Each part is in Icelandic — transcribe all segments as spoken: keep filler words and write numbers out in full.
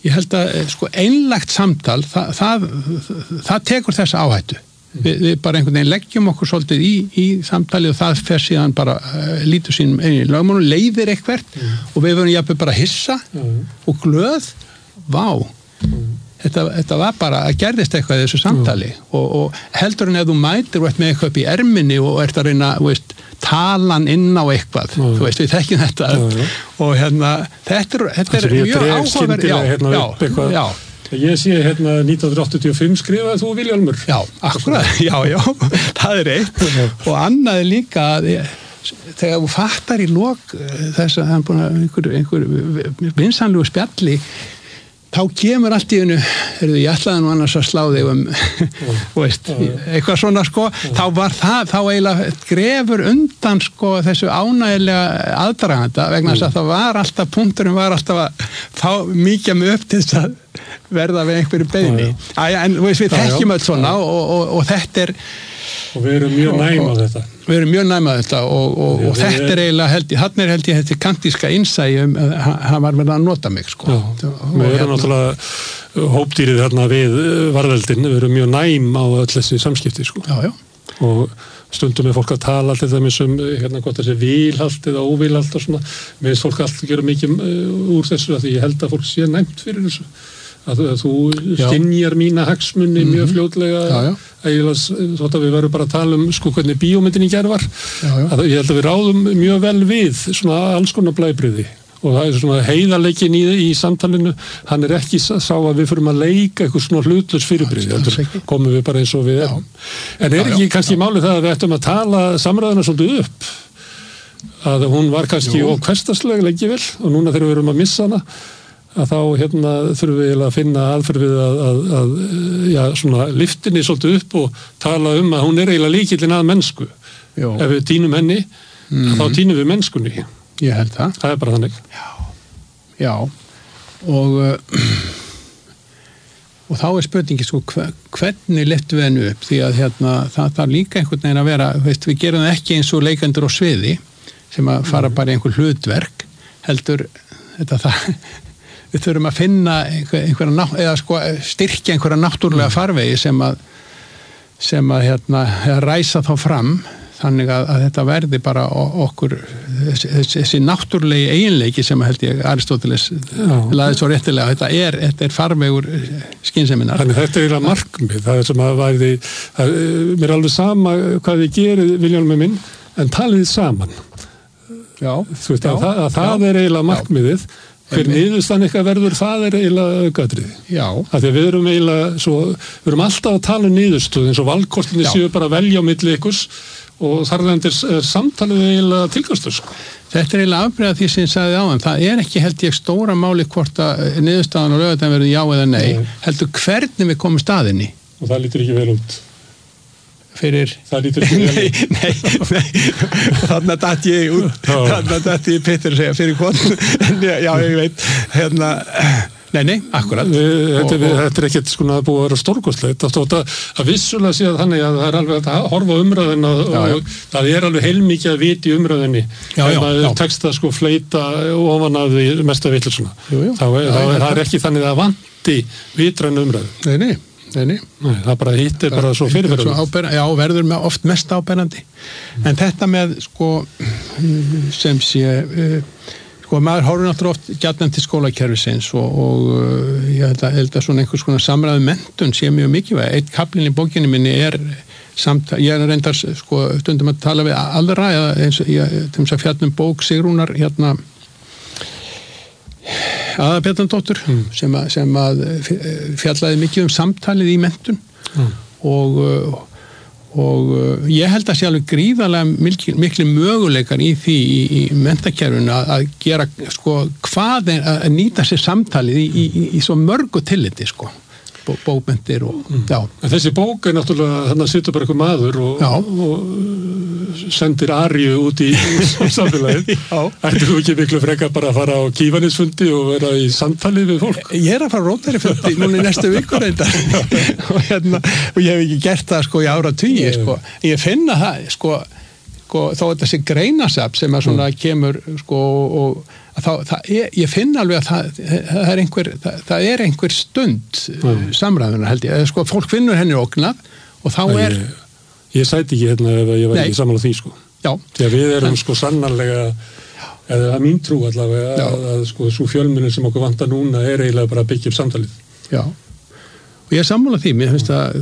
ég held að sko einlægt samtal það, það, það tekur þessa áhættu mm. Vi, við bara einhvern veginn leggjum okkur svolítið í, í samtali og það fer síðan bara uh, lítur sínum einu lögmánu, leiðir eitthvert mm. og við verðum jafnvel bara hissa mm. og glöð, vá mm. þetta, þetta var bara að gerðist eitthvað í þessu samtali mm. og, og heldur en ef þú mætir og ert með eitthvað upp í erminni og ert að reyna, veist, talan inn á eitthvað, mm. þú veist, við þekkjum þetta mm. og hérna, þetta er, þetta er mjög áhugaverð, já, hérna já, já. Ég sé hérna nítján hundruð áttatíu og fimm skrifaði þú Vilhjálmur. Já, akkurat, já, já, það er eitt og annað er líka að þegar þú fattar í lok þess að hann búin að einhver, einhver vinsamlegu spjalli þá kemur allt í hennu, heyrðu, ég ætlaði nú annars að slá þig um, veist, eitthvað svona, sko, þá var það, þá eiginlega grefur undan, sko, þessu ánægilega aðdraganda, vegna þess að það var alltaf, punkturinn var alltaf að fá mikið með upp til þess að verða við einhverju beiðni. En veist, við þekkjum öll svona og, og, og þetta er og við erum mjög næm á þetta. Við erum mjög næm á þetta og, og, og þetta er eiginlega held ég, hann er held ég þetta kantíska innsæi um, hann var verið að nota mig, sko. Já, við erum hérna, náttúrulega hópdýrið hérna við varðveldin, við erum mjög næm á öll þessi samskipti, sko. Já, já. Og stundum er fólk að tala alltaf með sem, hérna, gott þessi vilhalt eða óvilhalt og svona, með fólk alltaf gera mikið úr þessu, að því ég held að fólk sé næmt fyrir þessu. Að, að þú skynjar mína hagsmunni mm-hmm. mjög fljótlega já, já. Svo að við verðum bara að tala um sko hvernig bíómyndin í gær var já, já. Að, ég held að við ráðum mjög vel við svona alls konar blæbrigði og það er svona heiðarleikin í, í samtalinu, hann er ekki sá að við förum að leika eitthvað svona hlutlaus fyrirbrigði, komum við bara eins og við erum. En er já, ekki já, kannski já. Málið það að við ættum að tala samræðuna svolítið upp að hún var kannski og hversdagsleg lengi vel og núna þegar við erum að missa hana að þá hérna þurfum við að finna aðferð við að, að, að já, svona lyftinni svolítið upp og tala um að hún er eiginlega líkillinn að mennsku. Jó. Ef við tínum henni, mm. þá tínum við mennskunni. Ég held það. Það er bara þannig. Já, já. Og, uh, og þá er spurningi sko, hvernig lyftum við henni upp? Því að hérna, það þarf líka einhvern veginn að vera, veist, við gerum það ekki eins og leikendur á sviði sem að fara mm. bara í einhver hlutverk, heldur þetta það við þurfum að finna einhver, einhverja, eða sko styrkja einhverja náttúrulega farvegi sem að, sem að hérna, ræsa þá fram þannig að, að þetta verði bara okkur, þessi, þessi náttúrulegi eiginleiki sem held ég Aristóteles laði svo réttilega, þetta er, þetta er farvegur skynseminar. Þannig þetta er eiginlega markmið, það er sem að væri, það, mér er alveg sama hvað þið gerir Vilhjálmur minn, en talið saman. Já. Þú veist já, að, að, að það já, er eiginlega markmiðið. Hver niðurstaðan eitthvað verður, það er eiginlega aukatriði. Já. Af því að við erum eiginlega svo, við erum alltaf að tala um niðurstöðu eins og valkostinni séu bara að velja á milli ykkurs og þarlendir er samtalið eiginlega tilgangslaust. Þetta er eiginlega afbrigða því sem ég sagði áðan. Það er ekki held ég stóra máli hvort að niðurstaðan og laugardaginn verður já eða nei, nei. Heldur hvernig við komum staðinni. Og það lítur ekki vel út. Fyrir það lítur ekki vel nei, nei, nei þarna datt ég út þarna datt ég Petur að segja fyrir hvort já, ég veit hérna, nei, nei, akkurat þetta, og, við, og, þetta er ekkert sko að búið að vera stórkostlegt að, að vissulega sé að þannig að það er alveg að horfa umræðina og, já, já. Og það er alveg heilmikið að viti í umræðinni ef maður tekst að sko fleita ofan af því mesta vitlausuna þá er það ekki þannig að vanti vitræn umræðu. Nei, nei Nei, nei. Nei, það bara hittir bara svo fyrirferðum. Já, verður með oft mest áberandi. Mm. En þetta með, sko, sem sé, sko, maður horfir náttúrulega oft gjarnan til skólakerfisins og, og ég held að, held að svona einhvers konar samræðu menntun sé mjög mikilvæg. Eitt kaflinn í bókinni minni er samt, ég er reyndar, sko, stundum að tala við aðra, eða eins og ég, þeim sem fjallum bók Sigrúnar, hérna, Aðalbjarnardóttur mm. sem, að, sem að fjallaði mikið um samtalið í menntun mm. og, og ég held að sé alveg gríðarlega miklu, miklu möguleikar í því í, í menntakerfinu að, að gera sko hvað er að nýta sér samtalið í, í, í, í svo mörgu tilliti sko bókmenntir og mm. já. Þessi bók er náttúrulega, þannig að situr bara einhver maður og, og sendir Aríu út í samfélagið. Ættir þú ekki miklu frekar bara að fara á kífanisfundi og vera í samtali við fólk? Ég er að fara á Rótarifundi núna í næstu viku reyndar og, hérna, og ég hef ekki gert það sko í áratugi sko. Ég finna það sko sko, þá þetta sé greinasafn sem að svona mm. kemur sko og þá, það er, ég finn alveg að það, það er einhver það, það er einhver stund mm. samræðuna held ég, sko fólk finnur henni ógnað og þá Æ, er ég, ég sæti ekki hérna ef ég var ekki sammála því sko Já. Því að við erum en, sko sannarlega eða að mín trú allavega að, að sko svo fjölmiðlun sem okkur vantar núna er eiginlega bara að byggja upp samtalið Já og ég er sammála því, mér finnst það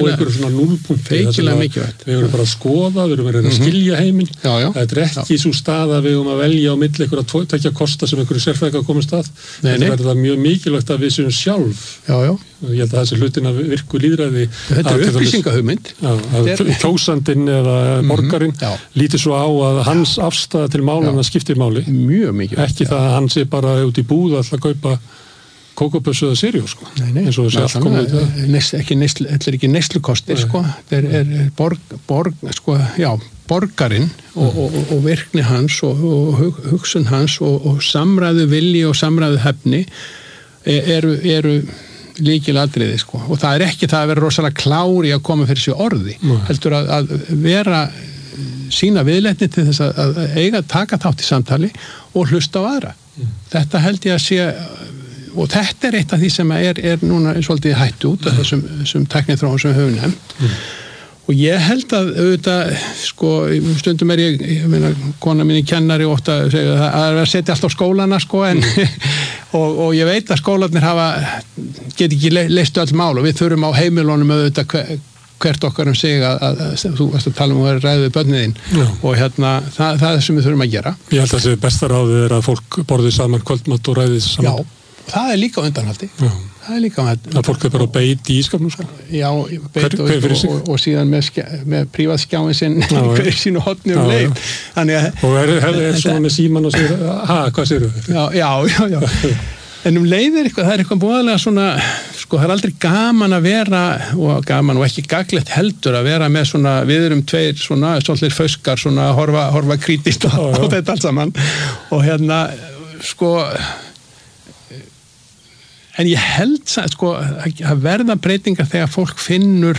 feikilega mikilvægt. Við erum bara að skoða, við erum að reyna að skilja heiminn. Já, já. Þetta er ekki já. Svo stað að við erum að velja á milli ykkur að tekja kosta sem ykkur sérfræðingar að koma stað. Þetta verður það mjög mikilvægt að við séum sjálf. Já, já. Ég held að þessi hlutin að virku lýðræði. Þetta er upplýsingahugmynd. Já, að kjósandinn eða borgarinn líti svo á að hans afstaða til málana skiptir máli. Mjög mikilvægt. Ekki það að hann sé bara út í búð að kaupa kókopössu eða sirjó sko nei, nei, eins og þessi allt komið Neist, ekki neyslu, þetta er ekki neyslukostir sko þetta er, er borg, borg sko, já, borgarinn og, og, og virkni hans og, og hugsun hans og, og samræðu vilji og samræðu hefni eru, eru lykilatriði sko og það er ekki það að vera rosalega klári að koma fyrir sér orði nei. Heldur að, að vera sína viðleitni til þess að, að eiga taka þátt í samtali og hlusta á aðra mm. þetta held ég að sé og þetta er eitt af því sem er, er núna svolítið hættu út af þessum, þessum tækniþróun sem við höfum nefnt mm. og ég held að auðvitað sko, stundum er ég, ég meina, kona mín í kennari og ofta segja að það er að setja allt á skólana sko en mm. og, og ég veit að skólarnir hafa get ekki le, leistu öll mál og við þurfum á heimilunum auðvitað hver, hvert okkar um sig að, að, að þú varst að tala um að vera ræðið börniðinn og hérna það, það er sem við þurfum að gera. Ég held að þessi besta ráðið er að fólk borðið saman kvöldmatt og ræðið saman. Já. Það er líka undanhaldi. Já. Það er líka undanhaldi. Það fólk er bara að beita í ískapnum sko. Já, beit og, og, og, og síðan með, skjá, með prívatskjáin sinn hverju sínu hotni um leið. Þannig að... Og er, er, er svona með síman og segir, ha, hvað séru þau? Já, já, já, já. En um leið er eitthvað, það er eitthvað búðalega svona, sko, það er aldrei gaman að vera, og gaman og ekki gaglegt heldur að vera með svona, við erum tveir svona, svolítið föskar, svona, horfa, horfa krítist á, á þetta allt saman. Og hérna, sko... En ég held sko, að verða breytingar þegar fólk finnur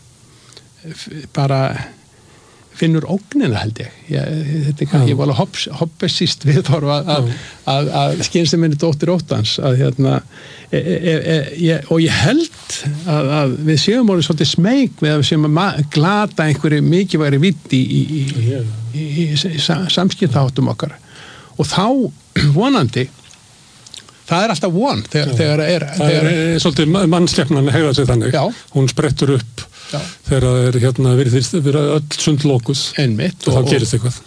bara finnur ógnina held ég. ég þetta er kannski, ég var alveg hoppesist viðhorfa að, að, að skynseminni dóttir óttans að hérna e, e, e, ég, og ég held að, að við séum orðið svolítið smeyk við að við séum að glata einhverju mikilvægri vitt í, í, í, í, í, í samskiptaháttum okkar og þá vonandi það er alltaf von þegar, þegar er það þegar er, er svolítið mannskepnan hegða sig þannig já. Hún sprettur upp já. Þegar það er hérna verið öll sund lókus einmitt og, og þá gerist eitthvað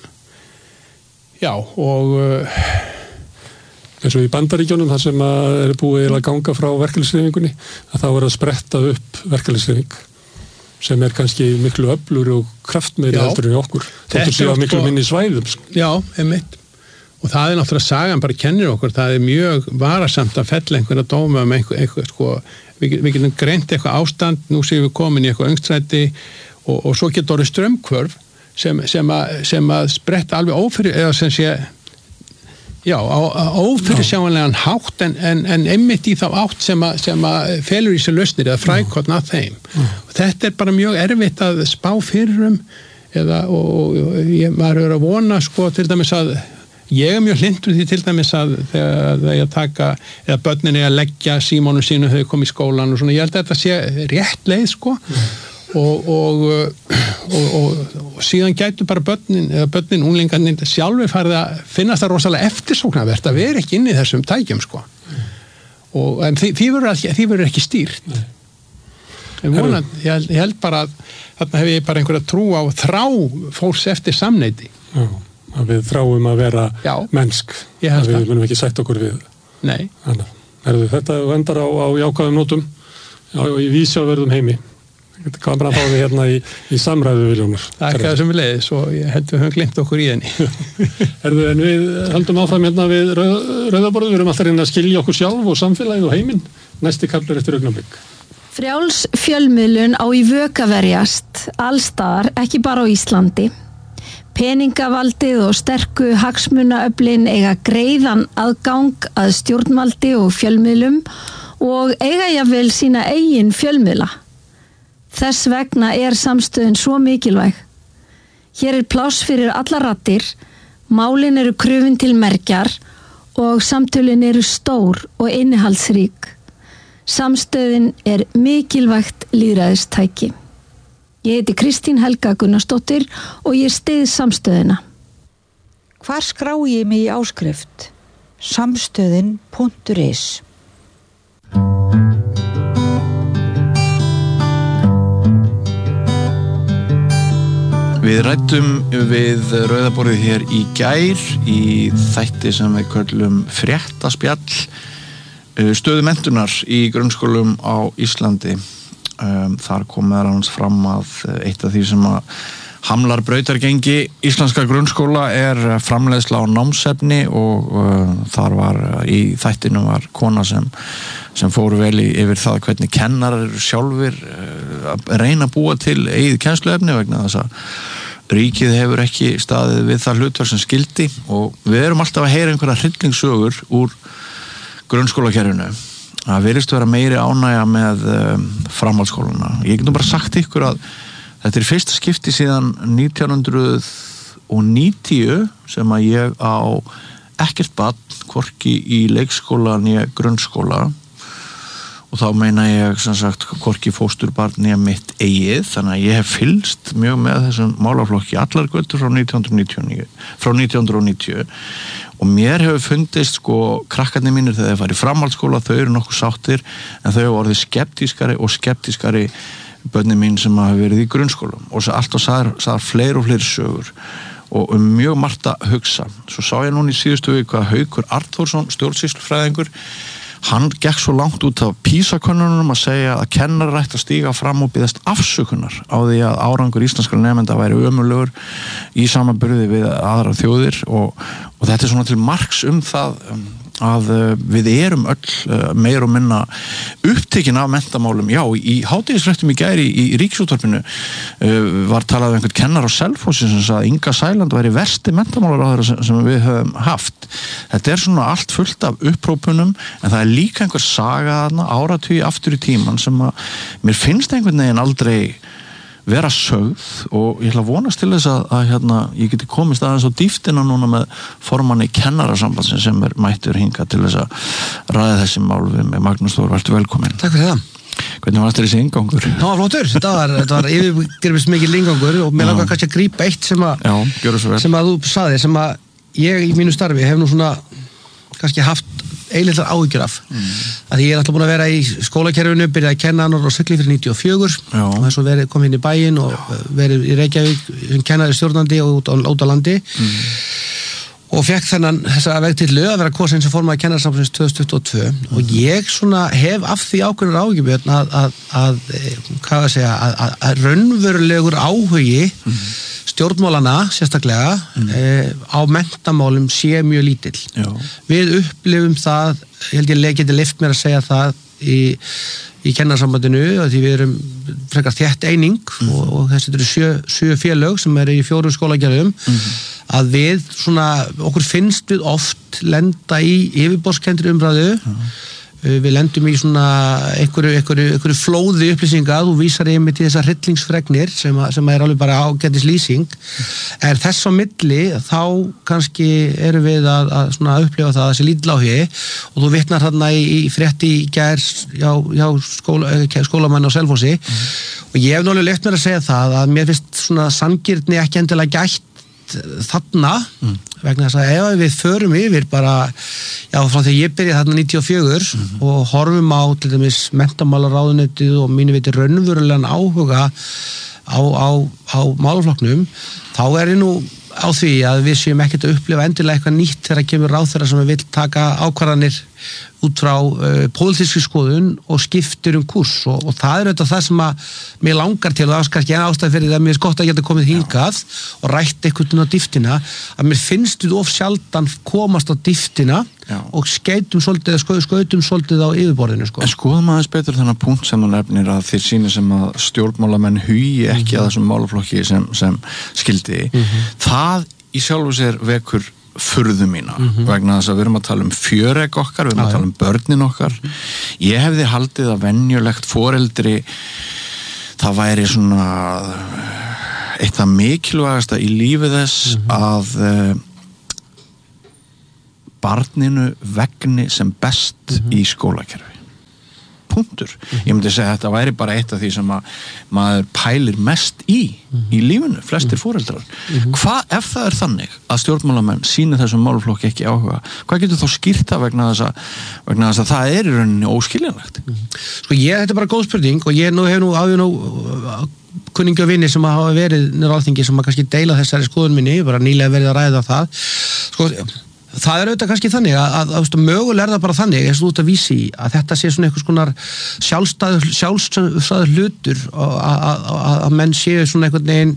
já og uh, eins og í Bandaríkjónum þar sem að er búið að ganga frá verkalýðshreyfingunni að þá er að spretta upp verkalýðshreyfing sem er kannski miklu öflur og kraftmeiri heldur en okkur þóttu séu á miklu minni svæðum já, einmitt og það er náttúrulega sagan bara kennir okkur, það er mjög varasamt að fella einhverja dóma um einhver, einhver sko, við, við getum greint eitthvað ástand, nú séum við komin í eitthvað öngstræti og, og svo getur orðið strömmkvörf sem, sem, að, sem að spretta alveg ófyrir, eða sem sé já, á, á ófyrirsjáanlegan hátt en, en, en einmitt í þá átt sem að, sem að felur í sig lausnir eða frækotna að þeim. Já. Og þetta er bara mjög erfitt að spá fyrir um eða, og, og, og ég, maður er að vona sko til dæmis að ég er mjög hlindur því til dæmis að þegar það er að taka, eða börnin er að leggja símónum sínu þegar þau kom í skólan og svona, ég held að þetta sé rétt leið sko mm. og, og, og, og, og síðan gætu bara börnin, eða börnin, unglingarnir sjálfur farið að finnast það rosalega eftirsóknarvert að vera ekki inn í þessum tækjum sko mm. og en því, því verður ekki, því verður ekki stýrt mm. en vonað, ég held, ég held bara að þarna hef ég bara einhverja trú á þrá fólks eftir samneyti Já að við þráum að vera Já, mennsk að við munum ekki sætt okkur við Nei Þannig, erðu þetta endar á, á jákvæðum nótum Já, í vísjáverðum heimi hvað bara fáum við hérna í, í samræðu Viljómur Það er ekki það sem við leiðis og ég held við höfum glimt okkur í henni Erðu, en við höldum áfram hérna við rauð, rauðaborðu, við erum alltaf reyna að skilja okkur sjálf og samfélagið og heiminn næsti kaflur eftir augnablik Frjáls fjölmiðlun á í vök að verjast allstaðar, ekki bara á Íslandi Peningavaldið og sterku hagsmunaöflin eiga greiðan aðgang að stjórnvaldi og fjölmiðlum og eiga jafnvel sína eigin fjölmiðla. Þess vegna er samstöðin svo mikilvæg. Hér er pláss fyrir alla raddir, málin eru krufin til mergjar og samtölin eru stór og innihaldsrík. Samstöðin er mikilvægt lýðræðistæki. Ég heiti Kristín Helga Gunnarsdóttir og ég styð samstöðina. Hvar skrái ég mig í áskrift? Samstöðin punktur is. Við ræddum við Rauðaborðið hér í gær í þætti sem við köllum fréttaspjall stöðu menntunar í grunnskólum á Íslandi. Þar kom meðal annars fram að eitt af því sem að hamlar brautargengi íslenska grunnskóla er framleiðsla á námsefni og uh, þar var í þættinu var kona sem, sem fór vel í, yfir það hvernig kennarar eru sjálfir uh, að reyna að búa til eigið kennsluefni vegna þess að ríkið hefur ekki staðið við það hlutverk sem skildi og við erum alltaf að heyra einhverja hryllingssögur úr grunnskólakerfinu. Það virðist vera meiri ánægja með um, framhaldsskólana. Ég get nú bara sagt ykkur að þetta er fyrsta skipti síðan nítján hundruð níutíu sem að ég á ekkert barn, hvorki í leikskóla né grunnskóla og þá meina ég sem sagt hvorki fósturbarn né mitt eigið, þannig að ég hef fylgst mjög með þessum málaflokki allar götur frá nítján hundruð níutíu og níu, frá nítján hundruð níutíu og mér hefur fundist sko krakkarnir mínir þegar þeir fara í framhaldsskóla, þau eru nokkuð sáttir en þau hafa orðið skeptískari og skeptískari börnin mín sem hafa verið í grunnskólum og allt og sagðar fleiri og fleiri sögur og um mjög margt að hugsa. Svo sá ég núna í síðustu viku að Haukur Arnþórsson, stjórnsýslufræðingur, hann gekk svo langt út af PISA-könnunum að segja að kennarar ætti að stíga fram og biðjast afsökunar á því að árangur íslenskra nemenda væri ömurlegur í samanburði við aðrar þjóðir og, og þetta er svona til marks um það um, að við erum öll meir og minna upptekin af menntamálum. Já, í hádegisfréttum í gær í, í Ríkisútvarpinu uh, var talað um einhvern kennar á Selfossi sem sagði að Inga Sæland væri versti menntamálaráðherra sem, sem við höfum haft. Þetta er svona allt fullt af upprópunum en það er líka einhver saga þarna áratugi aftur í tíman sem að mér finnst einhvern veginn aldrei vera sögð og ég ætla að vonast til þess að, að hérna, ég geti komist aðeins á dýftina núna með formanni kennarasambandsins sem er mættur hingað til þess að ræða þessi mál við með Magnús Þór, vertu velkomin. Takk fyrir það. Hvernig var þetta þessi ingangur? Það var flottur, þetta var, þetta var yfirgripist mikil ingangur og mér langar kannski að grípa eitt sem að, Já, sem að þú saði, sem að ég í mínu starfi hef nú svona kannski haft eilitlar áhyggjur af mm. að ég er alltaf búin að vera í skólakerfinu, byrjaði að kenna annar á Sigli fyrir níutíu og fjögur Já. Og þess að verið komið inn í bæinn og Já. Verið í Reykjavík sem kennari stjórnandi og út á, út á landi mm. og fekk þennan þessa vegtillu að vera kosin sem formaði kennarasambandsins tvö þúsund tuttugu og tvö mm. og ég svona hef af því ákveðnar áhyggjur að, að, að, hvað að segja, að, að, að raunverulegur áhugi mm. stjórnmálana sérstaklega mm. eh, á menntamálum sé mjög lítill. Já. Við upplifum það, ég held ég geti leyft mér að segja það í, í kennarsambandinu því við erum frekar þétt eining mm. og, og þessi eru sjö, sjö félög sem eru í fjórum skólagerðum mm. að við svona, okkur finnst við oft lenda í yfirborðskenndri umræðu mm. við lendum í svona einhverju, einhverju, einhverju flóði upplýsinga, þú vísar einmitt í þessar hryllingsfregnir sem, að, sem að er alveg bara ágætis lýsing en þess á milli þá kannski erum við að, að svona upplifa það þessi lítill áhugi og þú vitnar þarna í, í frétti í gær hjá, hjá skóla, skólamann á Selfossi mm. og ég hef náttúrulega leyft mér að segja það að mér finnst svona sanngirni ekki endilega gætt þarna mm. vegna þess að ef við förum yfir bara já frá því ég byrjaði þarna níutíu og fjögur mm. og horfum á til dæmis menntamálaráðuneytið og mínu viti raunverulegan áhuga á, á, á málaflokknum þá er ég nú á því að við séum ekkert að upplifa endilega eitthvað nýtt þegar kemur ráðherra sem vil taka ákvarðanir út frá uh, pólitískri skoðun og skiptir um kurs og, og það er auðvitað það sem að mér langar til og það er kannski en ástæð fyrir það að mér er gott að geta komið hingað Já. Og rætt einhvern á dýftina að mér finnst við of sjaldan komast á dýftina Já. Og skeitum svolítið, sko, skautum svolítið á yfirborðinu sko. En skoðum aðeins betur þennan punkt sem þú nefnir að þér sýnir sem að stjórnmálamenn hugi ekki mm-hmm. að þessum málaflokki sem, sem skildi mm-hmm. það í sjálfu sér vekur furðu mína mm-hmm. vegna þess að við erum að tala um fjöreg okkar, við erum að tala um börnin okkar ég hefði haldið að venjulegt foreldri það væri svona eitt það mikilvægasta í lífi þess mm-hmm. að uh, barninu vegni sem best mm-hmm. í skólakerfi. Punktur. Mm-hmm. Ég myndi segja að þetta væri bara eitt af því sem að maður pælir mest í mm-hmm. í lífinu, flestir foreldrar. Mm-hmm. Hvað ef það er þannig að stjórnmálamenn sýni þessum málaflokki ekki áhuga? Hvað getur þá skýrt það vegna þess að, vegna þess að það er í rauninni óskiljanlegt? Mm-hmm. Sko ég, þetta er bara góð spurning og ég nú hef nú áður nú kunningi og vinni sem hafa verið nýr alþingi sem að kannski deila þessari skoðun minni, bara nýlega verið að ræða það. Sko það er auðvitað kannski þannig að, að, að mögulega er það bara þannig eins og út að vísi að þetta sé svona einhvers konar sjálfstæður sjálfstæður hlutur að, að, að menn séu svona einhvern veginn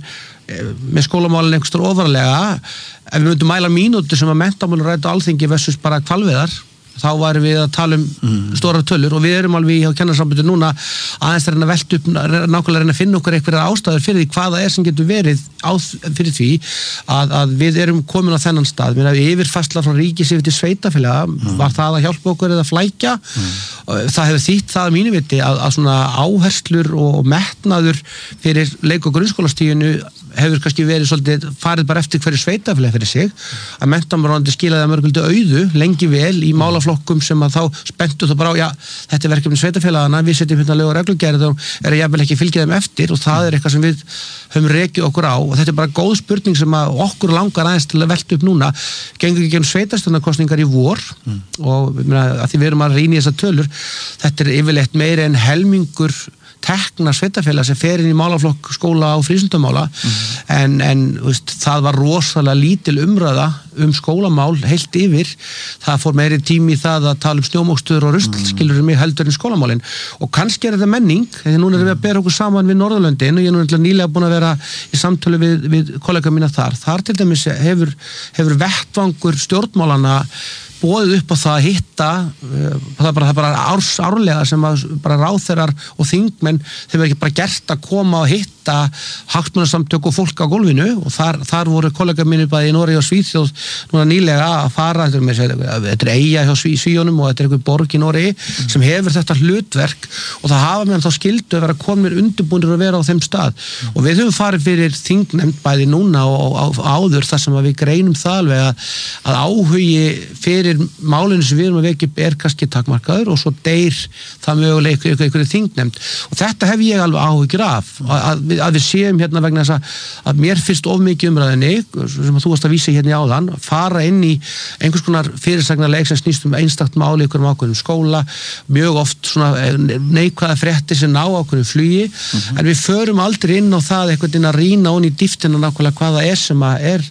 með skólamálinn einhverstur ofarlega. Ef við myndum mæla mínútur sem að menntamálin ræta alþingi versus bara hvalveiðar þá varum við að tala um mm. stórar tölur og við erum alveg hjá kennarasambandi núna aðeins að reyna að velta upp nákvæmlega reyna að finna okkur einhverjar ástæður fyrir því hvaða er sem getur verið á, fyrir því að, að við erum komin á þennan stað. Mér að yfirfærsla frá ríkis yfir til sveitafélaga mm. var það að hjálpa okkur eða flækja mm. það hefur þýtt það að mínu viti að, að svona áherslur og metnaður fyrir leik- og grunnskólastíginu hefur kannski verið svolítið farið bara eftir hverju sveitafélag fyrir sig að menntamálaráðuneytið skilaði að mörguldi auðu lengi vel í málaflokkum sem að þá spenntu það bara á, já, þetta er verkefni sveitafélagana, við setjum hérna lög og reglugerð og er að jafnvel ekki fylgja þeim eftir og það er eitthvað sem við höfum rekið okkur á og þetta er bara góð spurning sem að okkur langar aðeins til að velta upp núna gengur ekki um sveitarstjórnarkosningar í vor mm. og að því við erum að rýna í þessar tölur, þetta er yfirleitt meira en helmingur tekna sveitafélag sem fer inn í málaflokk skóla og frístundamála mm-hmm. en, en veist, það var rosalega lítil umræða um skólamál heilt yfir, það fór meiri tími í það að tala um snjómókstur og rusl mm. skilur mig heldur en skólamálin og kannski er þetta menning, þegar núna erum við að bera okkur saman við Norðurlöndin og ég er núna nýlega búin að vera í samtölu við, við kollega mína þar, þar til dæmis hefur, hefur vettvangur stjórnmálana boðið upp á það að hitta það er bara, það er bara árs, árlega sem að bara ráðherrar og þingmenn þeir verið ekki bara gert að koma og hitta hagsmunasamtök og fólk á gólfinu og þar, þar voru kollega mínir bæði í Noregi og Svíþjóð núna nýlega að fara þetta er eiga hjá Sví, Svíjónum og þetta er einhver borg í Noregi mm. sem hefur þetta hlutverk og það hafa meðan þá skildu að vera konir undirbúnir að vera á þeim stað mm. og við höfum farið fyrir þingnefnd bæði núna og, og, og áður þar sem að við greinum það alveg að, að áhugi fyrir málinu sem við erum að vekja upp er kannski takmarkaður og svo deyr það mögulega ykkur, ykkur, ykkur þingnefnd og þetta hef ég alveg áhyggjur af að við, að við séum hérna vegna þess að, að mér finnst of mikið umræðinni sem að þú varst að vísa hérna í áðan fara inn í einhvers konar fyrirsagnarleik sem snýst um einstakt máli ykkur um ákveðnum skóla mjög oft svona neikvæða fréttir sem ná ákveðnum flugi mm-hmm. en við förum aldrei inn á það einhvern veginn að rýna onni í dýftina nákvæmlega hvaða er sem að er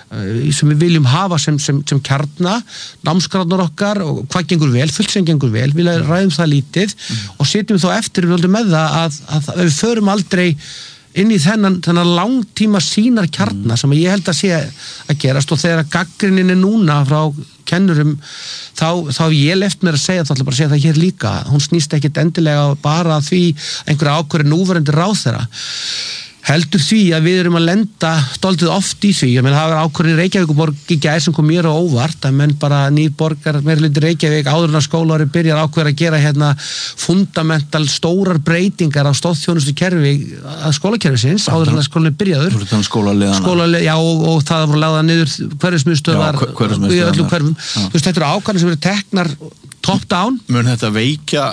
sem við viljum hafa sem, sem, sem kjarna námsgráðnar okkar og hvað gengur vel, fullt sem gengur vel við ræðum það lítið mm. og setjum þá eftir við með það að, að, að við förum aldrei inn í þennan, þennan langtíma sínar kjarna mm. sem ég held að sé að gerast og þegar gagnrýnin er núna frá kennurum þá, þá ég left mér að segja það bara að segja það hér líka hún snýst ekkit endilega bara því einhverja ákvörði núverandi ráðherra heldur því að við erum að lenda stoltið oft í því, ég menn það var ákvörðin Reykjavíkuborg í gær sem kom mér á óvart að menn bara nýborgar meirhluti Reykjavík áður en að skólaári byrjar ákveður að gera hérna fundamental stórar breytingar á stóðþjónustu kerfi að skólakerfisins áður en að skólinni byrjaður skólaleiðana já og, og það voru lagðað niður hverfismiðstöðar í öllum hverfum þú veist þetta eru ákvarðanir sem eru teknar top down mun þetta veikja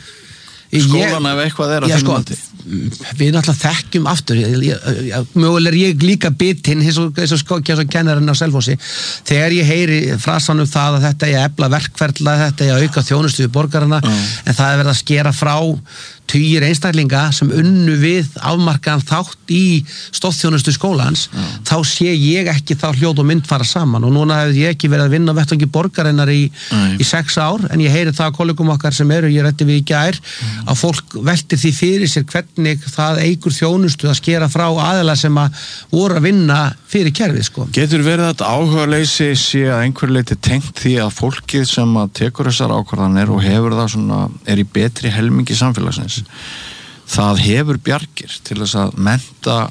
skólana ef eitthvað er að þínu mati við náttúrulega þekkjum aftur ég, ég, ég, mögulega er ég líka bitinn eins og, eins og kennarinn á Selfossi þegar ég heyri frasan um það að þetta er að efla verkferðla þetta er að auka þjónustu við borgarana mm. en það er verið að skera frá tugir einstaklinga sem unnu við afmarkaðan þátt í stóðþjónustu skólans mm. þá sé ég ekki þá hljóð og mynd fara saman og núna hefði ég ekki verið að vinna á vettvangi borgarinnar í, mm. í sex ár en ég heyri það að kollegum okkar sem eru ég rætti við í gær mm. að fólk veltir því fyrir sér hvernig það eigur þjónustu að skera frá aðila sem að voru að vinna fyrir kerfið sko. Getur verið þetta áhugaleysi sé að einhver leiti tengt því að fólkið sem að tekur þessar ákvarðanir og hefur það svona er í betri helmingi samfélagsins það hefur bjargir til þess að mennta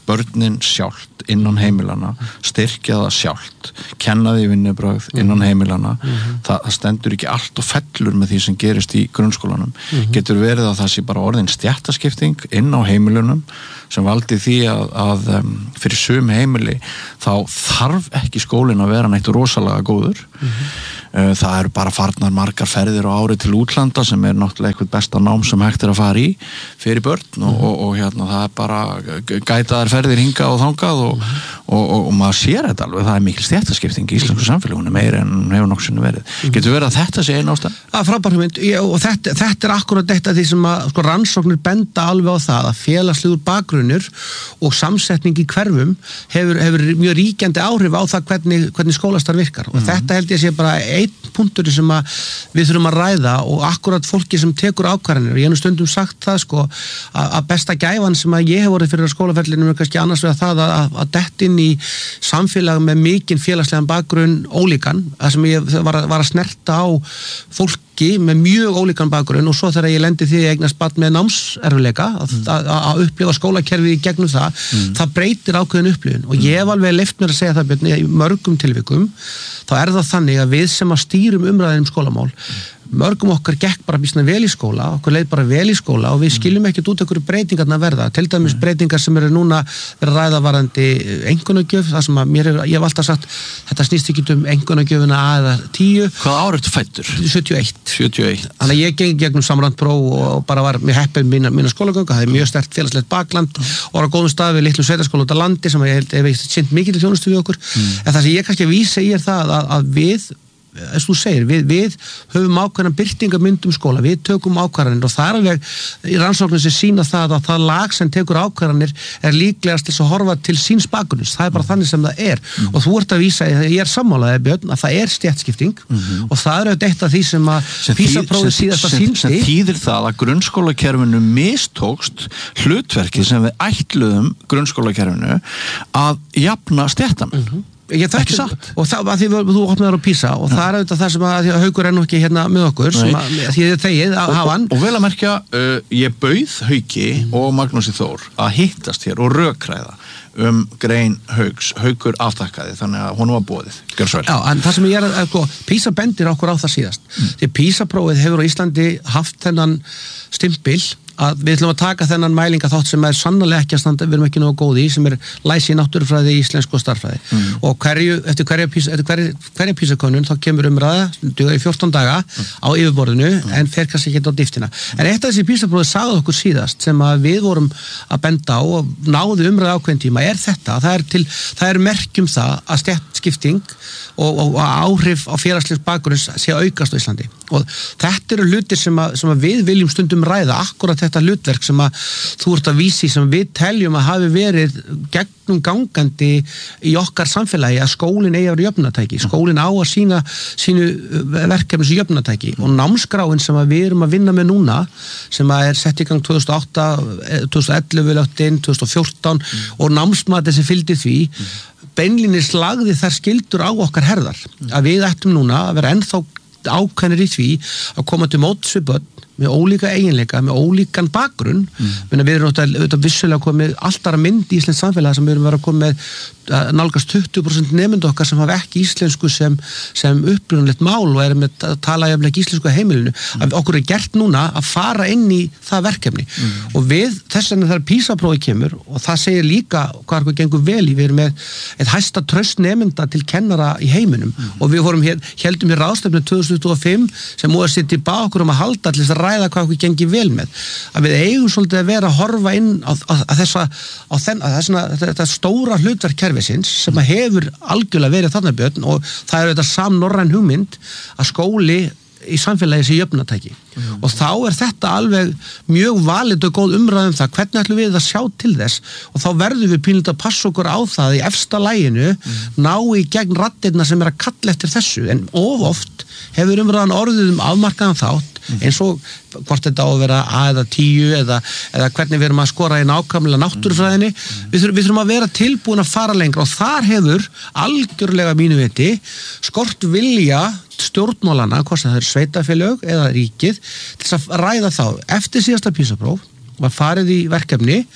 börnin sjálft innan heimilana, styrkja það sjálft, kenna því vinnubrögð innan heimilana, mm-hmm. það, það stendur ekki allt og fellur með því sem gerist í grunnskólanum. Mm-hmm. Getur verið að það sé bara orðin stéttaskipting inn á heimilunum sem valdi því að, að um, fyrir sum heimili þá þarf ekki skólinn að vera neitt rosalega góður. Mm-hmm. Það eru bara farnar margar ferðir á ári til útlanda sem er náttúrulega eitthvað besta nám sem hægt er að fara í fyrir börn og, mm-hmm. og, og hérna það er bara gætaðar ferðir hingað og þangað og, mm-hmm. og, og, og maður sér þetta alveg, það er mikil stéttaskipting í íslensku samfélaginu meira en hefur nokkuð sinni verið. Mm-hmm. Getur verið að þetta sé einn ástæð? Það er frábær hugmynd og þetta, þetta er akkurat þetta því sem að sko, rannsóknir benda alveg á það að félagslegur bakgrunnur og samsetning í hverfum hefur, hefur mjög ríkjandi áhrif á það hvernig, hvernig skólastar virkar og mm-hmm. þetta held ég sé bara einn punktur sem að við þurfum að ræða og akkurat fólki sem tekur ákvarðanir og ég hef nú stundum sagt það sko að, að besta gæfan sem að ég hef vorið fyrir skólaferlinu er kannski annars vegar það að, að dett inn í samfélag með mikinn félagslegan bakgrunn ólíkan, það sem ég var að, var að snerta á fólki með mjög ólíkan bakgrunn og svo þegar ég lendi því að ég eignast barn með námserfileika að, mm. að, að upplifa skólakerfið í gegnum það, mm. það breytir ákveðin upplifun og ég hef alveg leyft mér að segja það Björn, í mörgum tilvikum þá er það þannig að við sem að stýrum umræðin um skólamál mörgum okkar gekk bara býsna vel í skóla okkur leið bara vel í skóla og við skiljum ekkert út einhverju breytingarna verða, til dæmis breytingar sem eru núna verið að ræða varðandi einkunnagjöf, það sem að mér er, ég hef alltaf sagt þetta snýst ekki um einkunnagjöfuna A eða tíu. Hvað ár ertu fæddur? sjötíu og eitt. sjötíu og eitt. Þannig að ég gengi gegnum samrændpróf og bara var með heppið mína, mína skólagöngu, það er mjög sterkt félagslegt bakland og var á góðum stað við litlu sveitaskóla út á landi sem ég held hef sinnt mikið til þjónustu við okkur, mm. en það sem ég kannski að vísa í er það að, að við eins og þú segir, við, við höfum ákveðna birtingamynd um skóla, við tökum ákvarðanir og það er alveg í rannsóknum sem sína það að það lag sem tekur ákvarðanir er líklegast til að horfa til síns bakgrunns, það er bara þannig sem það er mm. og þú ert að vísa, ég er sammálaðið Björn, að það er stéttskipting mm-hmm. og það er auðvitað eitt af því sem að PISA-prófið síðast að síndi. Sem þýðir það að grunnskólakerfinu mistókst hlutverkið sem við ætluðum grunnskólakerfinu að jafna stéttan. Mm-hmm. Ég, ekki satt og það að því þú opnaður á PISA og ja. Það er auðvitað það sem að Haukur er nú ekki hérna með okkur sem að, því þið þegið að hafa hann og, og vel að merkja, uh, ég bauð Hauki mm. og Magnúsi Þór að hittast hér og rökræða um grein Hauks, Haukur aftakkaði þannig að hún var boðið. Gjör svo vel. Já, en það sem ég er að, sko, PISA bendir okkur á það síðast mm. því PISA-prófið hefur á Íslandi haft þennan stimpil að við ætlum að taka þennan mælingaþátt sem er sannarlega ekki að standa, við erum ekki nógu góði í sem er læsi í náttúrufræði, íslensku og starffræði mm. og hverju, eftir hverja PISA, hverja PISA-könnun þá kemur umræða dugar í fjórtán daga mm. á yfirborðinu mm. en fer kannski ekki á dýftina. En eitt af þessi PISA-prófið sagði okkur síðast sem að við vorum að benda á og náðu umræða ákveðin tíma er þetta, það er, til, það er merkjum það að stéttskipting og, og, og áhrif á félagslegs bakgrunns sé að aukast á Íslandi og þetta eru hlutir sem að, sem að við viljum stundum ræða akkurat þetta hlutverk sem að þú ert að vísi sem við teljum að hafi verið gegnum gangandi í okkar samfélagi að skólinn eigi að vera jöfnunartæki, skólinn á að sína sínu verkefni sem jöfnunartæki og námskráin sem að við erum að vinna með núna sem að er sett í gang tvö þúsund og átta, tvö þúsund og ellefu lögtin, tvö þúsund og fjórtán mm. og námsmatið sem fylgdi því mm. beinlínis lagði þær skyldur á okkar herðar að við ættum núna að vera ennþá ákveðnir í því að koma til móts við börn með ólíka eiginleika, með ólíkan bakgrunn mm. við erum auðvitað vissulega komið alltaf að mynd í íslensk samfélag sem við erum verið að koma með nálgast tuttugu prósent nemendur okkar sem hafa ekki íslensku sem, sem upprunalegt mál og erum með að tala jafnlega ekki íslensku á heimilinu, mm. að okkur er gert núna að fara inn í það verkefni mm. og við þess vegna þegar PISA-prófið kemur og það segir líka hvað okkur gengur vel í, við erum með eitt hæsta traust nemenda til kennara í heiminum mm. og við vorum hér, heldum hér ráðstefnu tvö þúsund tuttugu og fimm sem múið að setja í bak okkur um að halda til þess að ræða hvað okkur gengur vel með, að við eigum svolítið að vera að horfa inn á, á, á þessa á þenn, á þessuna, þetta stóra hlutverk kerfisins sem að hefur algjörlega verið þarna Björn og það er þetta samnorræn hugmynd að skóli í samfélagi sé jöfnunartæki mm. og þá er þetta alveg mjög valid og góð umræðum það hvernig ætlum við að sjá til þess og þá verðum við pínlítið að passa okkur á það í efsta laginu mm. ná í gegn raddirna sem er að kalla eftir þessu en of oft hefur umræðan orðið um afmarkaðan þátt mm. eins og hvort þetta á að vera A eða tíu eða, eða hvernig við erum að skora í nákvæmlega náttúrufræðinni mm. við, þurfum, við þurfum að vera tilbúin að fara lengra og þar hefur algjörlega mínu viti skort vilja stjórnmálana, hvort það er sveitafélög eða ríkið, til þess að ræða þá eftir síðasta PISA-próf var farið í verkefni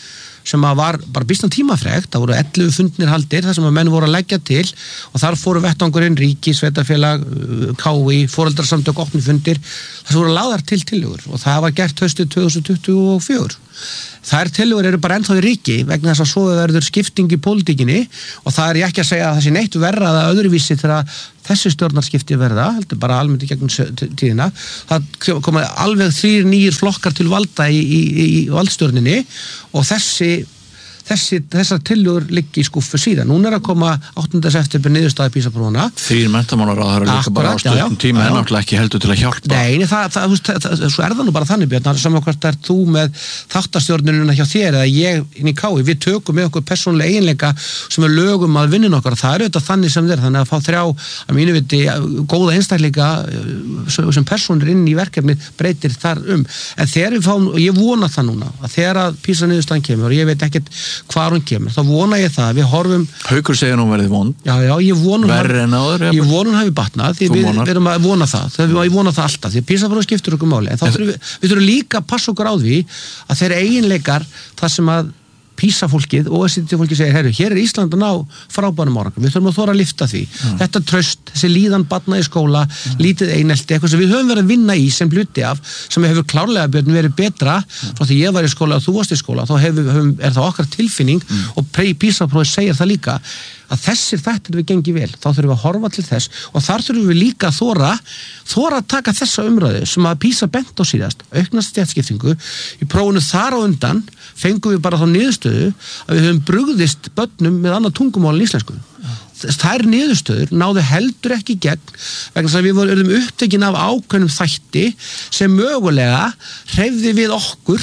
sem að var bara býsna tímafrekt, það voru ellefu fundnir haldir þar sem að menn voru að leggja til og þar fóru vettvangurinn, ríki, sveitarfélag, K I, foreldrasamtök, opni fundir, þar sem voru lagðar til tillögur og það var gert haustið tvö þúsund tuttugu og fjögur. Þær tillögur eru bara ennþá í ríki vegna þess að svo verður skipting í pólitíkinni og það er ég ekki að segja að það sé neitt verra eða öðruvísi þegar þessi stjórnarskipti verða, heldur bara almennt í gegnum tíðina. Það koma alveg þrír nýjir flokkar til valda í, í, í valdstjórninni og þessi Þessi, þessar tillögur liggi í skúffu síðan. Núna er að koma áttunda september niðurstaða PISA-prófana. Þrír menntamálaráðherrar líka bara á stuttum tíma en náttúrulega ekki heldur til að hjálpa. Nei, það, það, það, það, svo er það nú bara þannig, Björn, saman hvort er þú með þáttastjórnununa hjá þér eða ég inn í K I, við tökum með okkur persónulega eiginleika sem er lögum að vinna okkar. Það er auðvitað þannig sem þeir, þannig að fá þrjá að mínu viti góða einstakleika sem persónur inn í verkefni breytir þar um. En þegar við fáum, og ég vona það núna, að þegar að PISA-niðurstaðan kemur og ég veit ekkert hvar hún kemur, þá vona ég það við horfum... Haukur segir nú verið vond. Já, já, ég vona verri en áður. Ég vona hún hafi batnað, því við, við erum að vona það, þegar við vona það alltaf, því að PISA-prófið skiptir okkur máli, en þá þurfum við, við þurfum líka að passa okkur á því að þeir eiginleikar það sem að PISA-fólkið og O E C D-fólkið segir, herru, hér er Ísland að ná frábærum árangri, við þurfum að þora að lyfta því. Mm. Þetta traust, þessi líðan barna í skóla, mm. lítið einelti, eitthvað sem við höfum verið að vinna í sem hluti af, sem hefur klárlega Björn verið betra, mm. frá því ég var í skóla og þú varst í skóla, þá hefur, hefum, er það okkar tilfinning mm. og PISA-prófið segir það líka, að þessir þættir við gengi vel, þá þurfum við að horfa til þess og þar þurfum við líka að þora þora að taka þessa umræðu sem að PISA bent á síðast, auknast stéttaskiptingu í prófunu þar á undan fengum við bara þá niðurstöðu að við höfum brugðist börnum með annað tungumál en íslensku. Þær niðurstöður náðu heldur ekki gegn vegna þess að við vorum upptekin af ákveðnum þætti sem mögulega hreyfði við okkur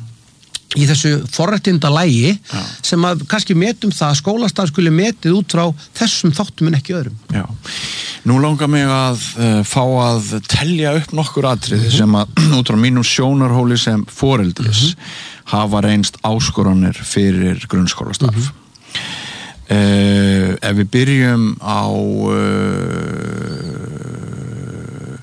í þessu forréttinda lægi Já. Sem að kannski metum það að skólastarf skuli metið út frá þessum þáttum en ekki öðrum. Já. Nú langar mig að uh, fá að telja upp nokkur atriði mm-hmm. sem að út frá mínum sjónarhóli sem foreldris mm-hmm. hafa reynst áskoranir fyrir grunnskólastarf. Mm-hmm. Uh, ef við byrjum á uh,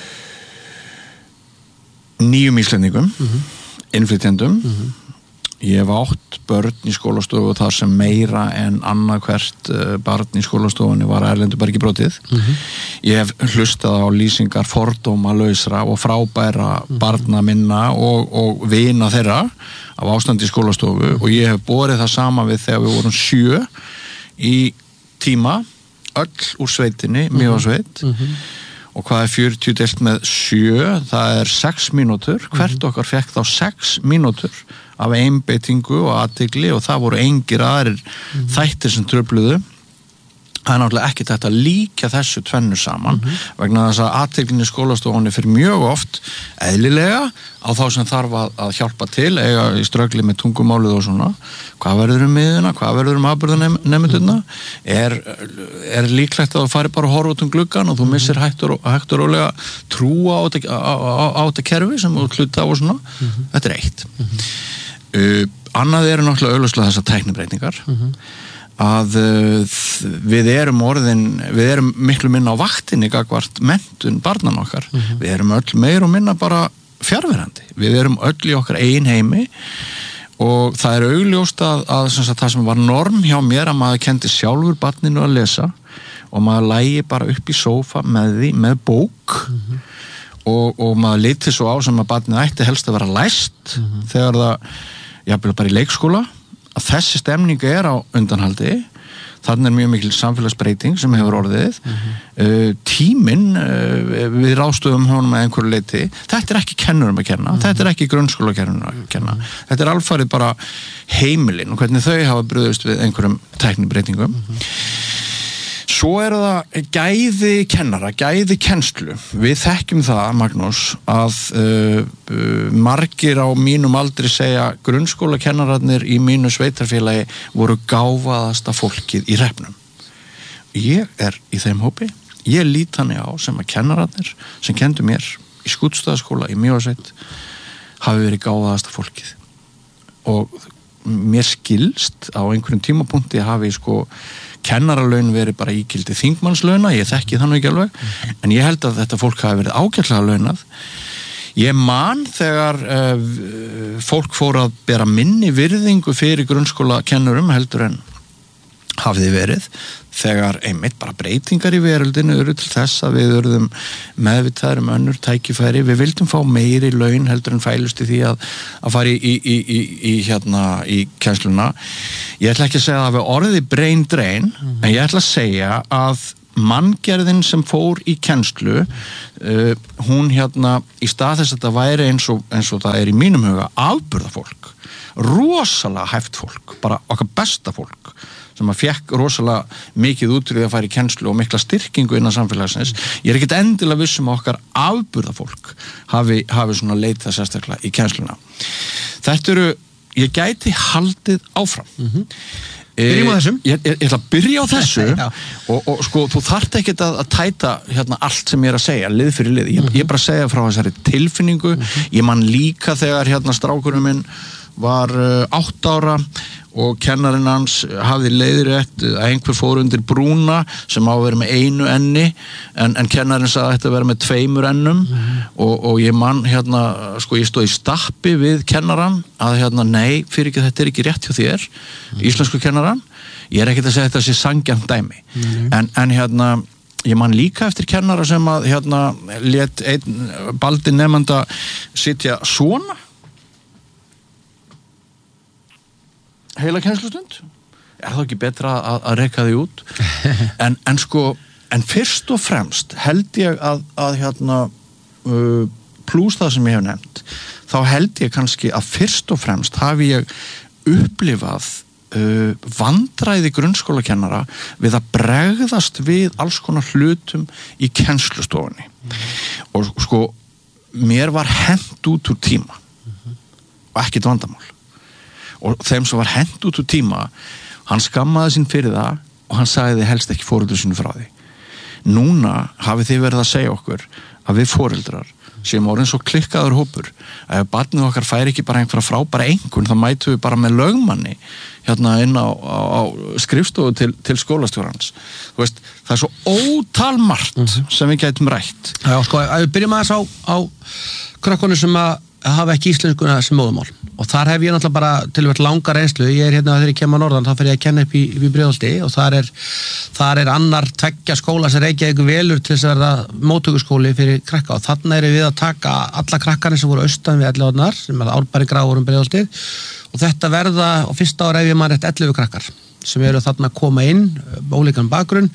nýjum íslendingum mm-hmm. innflytjendum mm-hmm. ég hef átt börn í skólastofu þar sem meira en annað hvert barn í skólastofunni var erlendu bara ekki brotið mm-hmm. ég hef hlustað á lýsingar fordóma lausra og frábæra mm-hmm. barna minna og, og vina þeirra af ástandi í skólastofu mm-hmm. og ég hef borið það sama við þegar við vorum sjö í tíma öll úr sveitinni, mm-hmm. Mývatnssveit mm-hmm. og hvað er fjörutíu deilt með sjö, það er sex mínútur, hvert mm-hmm. okkar fekk þá sex mínútur af einbeitingu og athygli og það voru engir aðrir mm-hmm. þættir sem trufluðu. Það er náttúrulega ekki þetta að líka þessu tvennu saman mm-hmm. vegna þess að athyglinni í skólastofunni fyrir mjög oft eðlilega á þá sem þarf að, að hjálpa til eiga í ströggli með tungumálið og svona hvað verður um miðuna, hvað verður um afburðanemynduna er, er líklegt að þú fari bara að horfa út um gluggan og þú missir hættur og hættur ólega trúa á þetta, á, á, á þetta kerfi sem þú hluta á og svona mm-hmm. þetta er eitt mm-hmm. uh, annað eru náttúrulega augljóslega þessar tæknibreytingar mm-hmm. að uh, við erum orðin, við erum miklu minna á vaktinni gagvart menntun barnan okkar mm-hmm. við erum öll meir og minna bara fjarverandi, við erum öll í okkar eigin heimi og það er augljóst að, að, að það sem var norm hjá mér að maður kendi sjálfur barninu að lesa og maður lægi bara upp í sófa með því, með bók mm-hmm. og, og maður liti svo á sem að barninu ætti helst að vera læst mm-hmm. þegar það, jafnvel bara í leikskóla að þessi stemning er á undanhaldi þannig er mjög mikil samfélagsbreyting sem hefur orðið mm-hmm. uh, tíminn uh, við ráðstöfum honum með einhverju leiti þetta er ekki kennurum að kenna, mm-hmm. þetta er ekki grunnskólakennurum að kenna, mm-hmm. þetta er alfarið bara heimilin og hvernig þau hafa brugðist við einhverjum tæknibreytingum mm-hmm. Svo er það gæði kennara, gæði kennslu. Við þekkjum það, Magnús, að uh, uh, margir á mínum aldri segja grunnskólakennararnir í mínu sveitarfélagi voru gáfaðasta fólkið í hreppnum. Ég er í þeim hópi. Ég lít þannig á sem að kennararnir sem kendu mér í Skútustaðaskóla í Mývatnssveit hafi verið gáfaðasta fólkið. Og mér skilst á einhverjum tímapunkti hafi sko kennaralaun verið bara ígildi þingmannslauna, ég þekki þannig ekki alveg, en ég held að þetta fólk hafi verið ágætlega launað. Ég man þegar uh, fólk fór að bera minni virðingu fyrir grunnskólakennurum heldur en hafði verið þegar einmitt bara breytingar í veröldinu eru til þess að við urðum meðvitaðir um önnur tækifæri, við vildum fá meiri laun heldur en fælust í því að, að fara í, í, í, í, í, hérna, í kennsluna. Ég ætla ekki að segja að það við orðið brain drain, mm-hmm. en ég ætla að segja að manngerðin sem fór í kennslu, uh, hún hérna í stað þess að þetta væri eins og, eins og það er í mínum huga afburðafólk, rosalega hæft fólk, bara okkar besta fólk sem að fekk rosalega mikið útrúið að fara í kennslu og mikla styrkingu innan samfélagsins. Ég er ekkert endilega vissum að okkar afburðafólk hafi, hafi svona leitað sérstaklega í kennsluna. Þetta eru, ég gæti haldið áfram. Mm-hmm. Byrjum á þessum. Ég, ég, ég ætla að byrja á þessu og, og sko, þú þarft ekkert að, að tæta hérna allt sem ég er að segja, lið fyrir lið. Ég, mm-hmm. ég bara segja frá þessari tilfinningu. Mm-hmm. Ég man líka þegar hérna strákurinn minn var uh, átt ára og kennarinn hans hafði leiðrétt að einhver fór undir brúna sem á að vera með einu enni en, en kennarinn sagði að þetta vera með tveimur ennum mm. og, og ég man hérna, sko ég stóð í stappi við kennarann að hérna, nei, fyrir ekki þetta er ekki rétt hjá þér, mm. íslensku kennarann, ég er ekkert að segja þetta sé sanngjarnt dæmi, mm. en, en hérna ég man líka eftir kennara sem að hérna lét einn baldi nemanda sitja svona heila kennslustund, er það ekki betra að, að reka því út en, en sko, en fyrst og fremst held ég að, að hérna uh, plús það sem ég hef nefnt, þá held ég kannski að fyrst og fremst hafi ég upplifað uh, vandræði grunnskólakennara við að bregðast við alls konar hlutum í kennslustofunni mm. og sko, mér var hent út úr tíma mm-hmm. og ekkert vandamál og þeim sem var hent út úr tíma hann skammaði sín fyrir það og hann sagði þið helst ekki foreldrar sínu frá því. Núna hafið þið verið að segja okkur að við foreldrar sem orðin svo klikkaður hópur að ef barnið okkar fær ekki bara einhverja frábæra einkunn þá mætum við bara með lögmanni hérna inn á, á, á skrifstofu til, til skólastjórans. Þú veist, það er svo ótalmargt mm-hmm. sem við gætum rætt. Já, sko, að við byrjum aðeins á, á krakkonu sem að hafa ekki íslenskuna sem móðumál og þar hef ég náttúrulega bara til að vera langa reynslu, ég er hérna þegar ég kem á norðan þá fer ég að kenna upp í, í Breiðholti og þar er, þar er annar tveggja skóla sem Reykjavík velur til þess að verða móttökuskóli fyrir krakka og þarna erum við að taka alla krakkarnir sem voru austan við ellefu sem er Árbæri Gráður um Breiðholti og þetta verða á fyrsta ára ef ég maður rétt ellefu krakkar sem eru þarna að koma inn ólíkan bakgrunn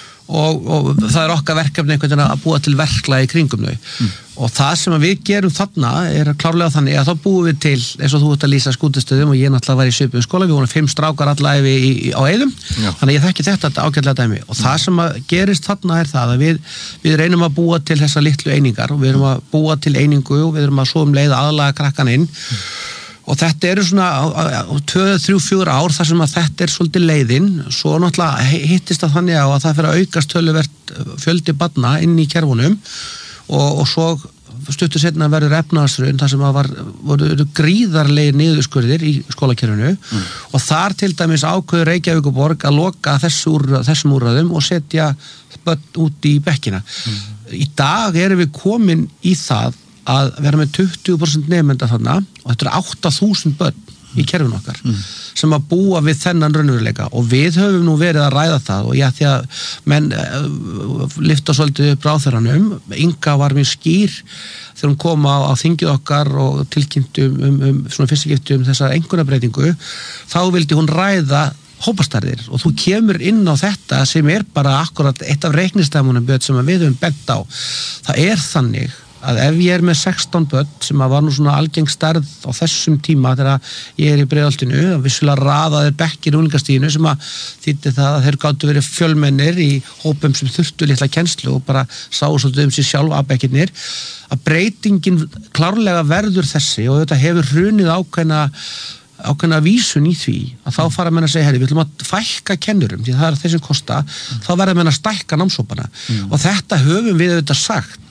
Og, og það er okkar verkefni einhvern veginn að búa til verklag í kringum þau mm. og það sem við gerum þarna er klárlega þannig að þá búum við til eins og þú ert að lýsa skútustöðum og ég náttúrulega var í svipuðum skóla, við vorum fimm strákar allavega í, í, á Eiðum, Já. Þannig að ég þekki þetta ágætlega dæmi og það sem að gerist þarna er það að við, við reynum að búa til þessa litlu einingar og við erum að búa til einingu og við erum að svo um leið aðlaga krakkan inn mm. og þetta eru svona tvö, þrjú, fjögur ár þar sem að þetta er svolítið leiðin svo náttúrulega hittist það þannig á að það fyrir að aukast töluvert fjöldi barna inn í kerfunum og, og svo stuttu setna verður efnahagshrun þar sem að var, voru gríðarlegir niðurskurðir í skólakerfinu mm. og þar til dæmis ákveður Reykjavíkurborg að loka þessu úr, þessum úrræðum og setja börn út í bekkina. Mm. Í dag erum við komin í það að vera með tuttugu prósent nemenda þarna og þetta eru átta þúsund börn í kerfinu okkar mm. sem að búa við þennan raunveruleika og við höfum nú verið að ræða það og já því að menn uh, lyfta svolítið upp ráðherranum, Inga var mjög skýr þegar hún kom á, á þingið okkar og tilkynntum um, um svona fyrstskipti um þessa einkunnabreitingu, þá vildi hún ræða hópastarðir og þú kemur inn á þetta sem er bara akkurat eitt af reiknistæmunum sem við höfum bent á. Það er þannig að ef ég er með sextán börn sem að var nú svona algeng stærð á þessum tíma þegar ég er í Breiðholtinu og vissulega raðaðir bekkir í unglingastiginu sem að þýddi það að þeir gátu verið fjölmennir í hópum sem þurftu litla kennslu og bara sáu svolítið um sig sjálf að bekkirnir að breytingin klárlega verður þessi og þetta hefur hrunið ákveðna ákveðna vísun í því að þá fara menn að segja herri, við ætlum að fækka kennurum því það er þeir sem kosta, mm. þá verða menn að stækka námshópana mm. og þetta höfum við auðvitað sagt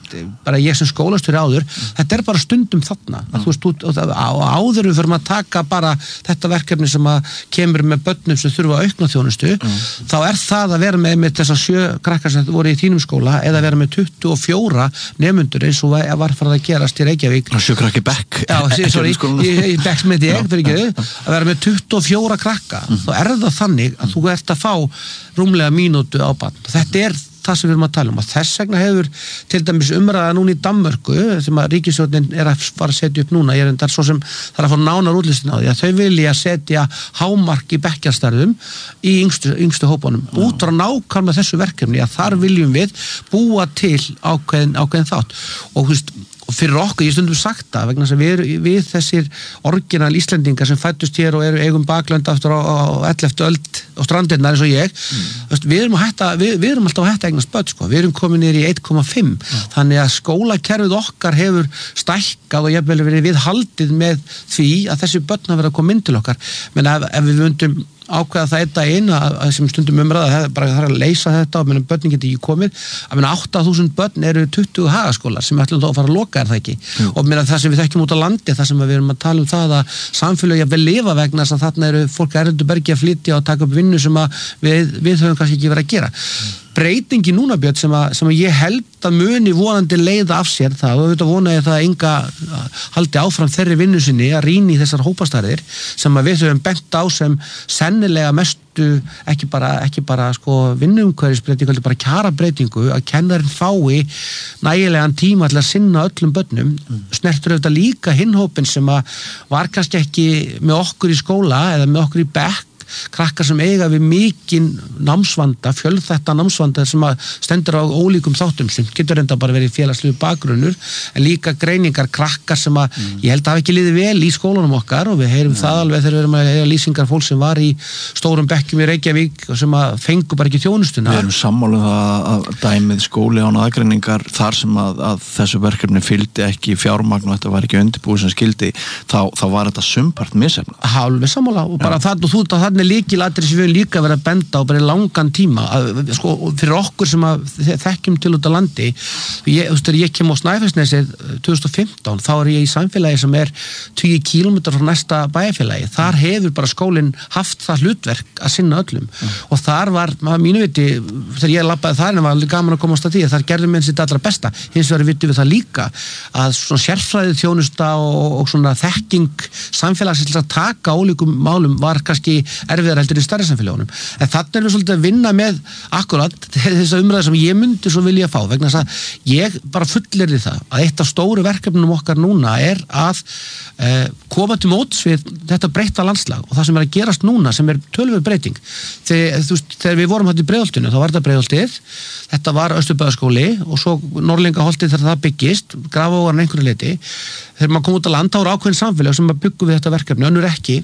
bara ég sem skólastjóri áður, þetta er bara stundum þarna, að þú veist, út, áður við fyrir að taka bara þetta verkefni sem að kemur með börnum sem þurfa að aukna þjónustu, mm. þá er það að vera með, með þessar sjö krakkar sem voru í þínum skóla, eða vera með tuttugu og fjóra nemendur eins og var farið að gerast í Reykjavík. Sjö krakki bekk. Já, sorry, í bekk sem heiti ég, fyrir ekki, að vera með tuttugu og fjóra krakka, mm. þá er það þannig að þú ert að fá rúmlega mínútu á barn. Þetta er það sem við erum að tala um og þess vegna hefur til dæmis umræða núna í Danmörku sem að ríkisstjórnin er að fara að setja upp núna, ég er endar svo sem það er að fá nánar útlistin á því að þau vilja setja hámark í bekkjarstarfum í yngstu, yngstu hópunum Já. Út frá nákvæmlega þessu verkefni að þar viljum við búa til ákveðin, ákveðin þátt og þú veist og fyrir okkur, ég stundum sagt það vegna að við, við þessir orginal Íslendingar sem fættust hér og eru eigum baklönd aftur á, á elleftu öld og strandirnar eins og ég mm. við, erum hætta, við, við erum alltaf að hætta eignast börn sko. Við erum komin niður í eitt komma fimm mm. þannig að skólakerfið okkar hefur stækkað og jafnvel verið viðhaldið með því að þessi börn hafa verið að koma inn til okkar menn ef, ef við vundum ákveða það einn að eina sem stundum umræða bara það er að leysa þetta og meðan börnin geti ekki komið að meina átta þúsund börn eru tuttugu hagaskólar sem ætlum þá að fara að loka er það ekki Jú. Og meina það sem við þekkjum út á landi það sem við erum að tala um það að samfélög jafnvel lifa vegna þess að þarna eru fólk erlendu bergi að flytja og taka upp vinnu sem að við, við höfum kannski ekki verið að gera breytingi núna Björn sem að, sem að ég held að muni vonandi leiða af sér það og auðvitað vona ég það að enga haldi áfram þeirri vinnu sinni að rýna í þessar hópastærðir sem að við höfum bent á sem sennilega mestu ekki bara, ekki bara sko vinnuumhverfisbreytingu, heldur bara kjarabbreytingu að kennarinn fái nægilegan tíma til að sinna öllum börnum mm. snertur auðvitað líka hinhópin sem að var kannski ekki með okkur í skóla eða með okkur í bekk krakkar sem eiga við mikinn námsvanda, fjölþætta námsvanda sem að stendur á ólíkum þáttum sem getur enda bara verið félagslegu bakgrunnur en líka greiningar krakkar sem að mm. ég held að hafa ekki liðið vel í skólanum okkar og við heyrum mm. það alveg þegar við erum að heyra lýsingar fólk sem var í stórum bekkjum í Reykjavík og sem að fengu bara ekki þjónustuna. Við erum sammála það að dæmið skóli án aðgreiningar þar sem að, að þessu verkefni fylgdi ekki fjármagn og þetta var ekki undirbúið sem skildi þá, þá var þetta sumpart misefna. Alveg sammála og bara það og þú það er líkilatri sem við líka verið að benda á bara í langan tíma að, sko, fyrir okkur sem að þekkjum til út á landi ég, þú veist, ég kem á Snæfellsnesið tvö þúsund og fimmtán, þá er ég í samfélagi sem er tugi kílómetrar frá næsta bæjarfélagi, þar hefur bara skólinn haft það hlutverk að sinna öllum mm. og þar var, maður mínu viti þegar ég labbaði þar en það var gaman að komast að því þar gerðum við sitt allra besta, hins vegar vitum við það líka að svona sérfræðið þjónusta og, og svona þekking samfélagsins að taka ólíkum málum var kannski erfiðar heldur í stærri samfélagunum. En þannig erum við svolítið að vinna með akkurat þessa umræðu sem ég myndi svo vilja fá vegna þess að ég bara fullerði það að eitt af stóru verkefnum okkar núna er að eh, koma til móts við þetta breytta landslag og það sem er að gerast núna sem er töluverð breyting. Þegar, þú veist, þegar við vorum hægt í Breiðholtinu þá var þetta Breiðholtið, þetta var Austurbæðarskóli og svo Norðlingaholtið þegar það byggist, Grafavogarinn einhverju leyti. Þegar maður kom út á land þá er ákveðin samfélag sem að byggja við þetta verkefni, önnur ekki.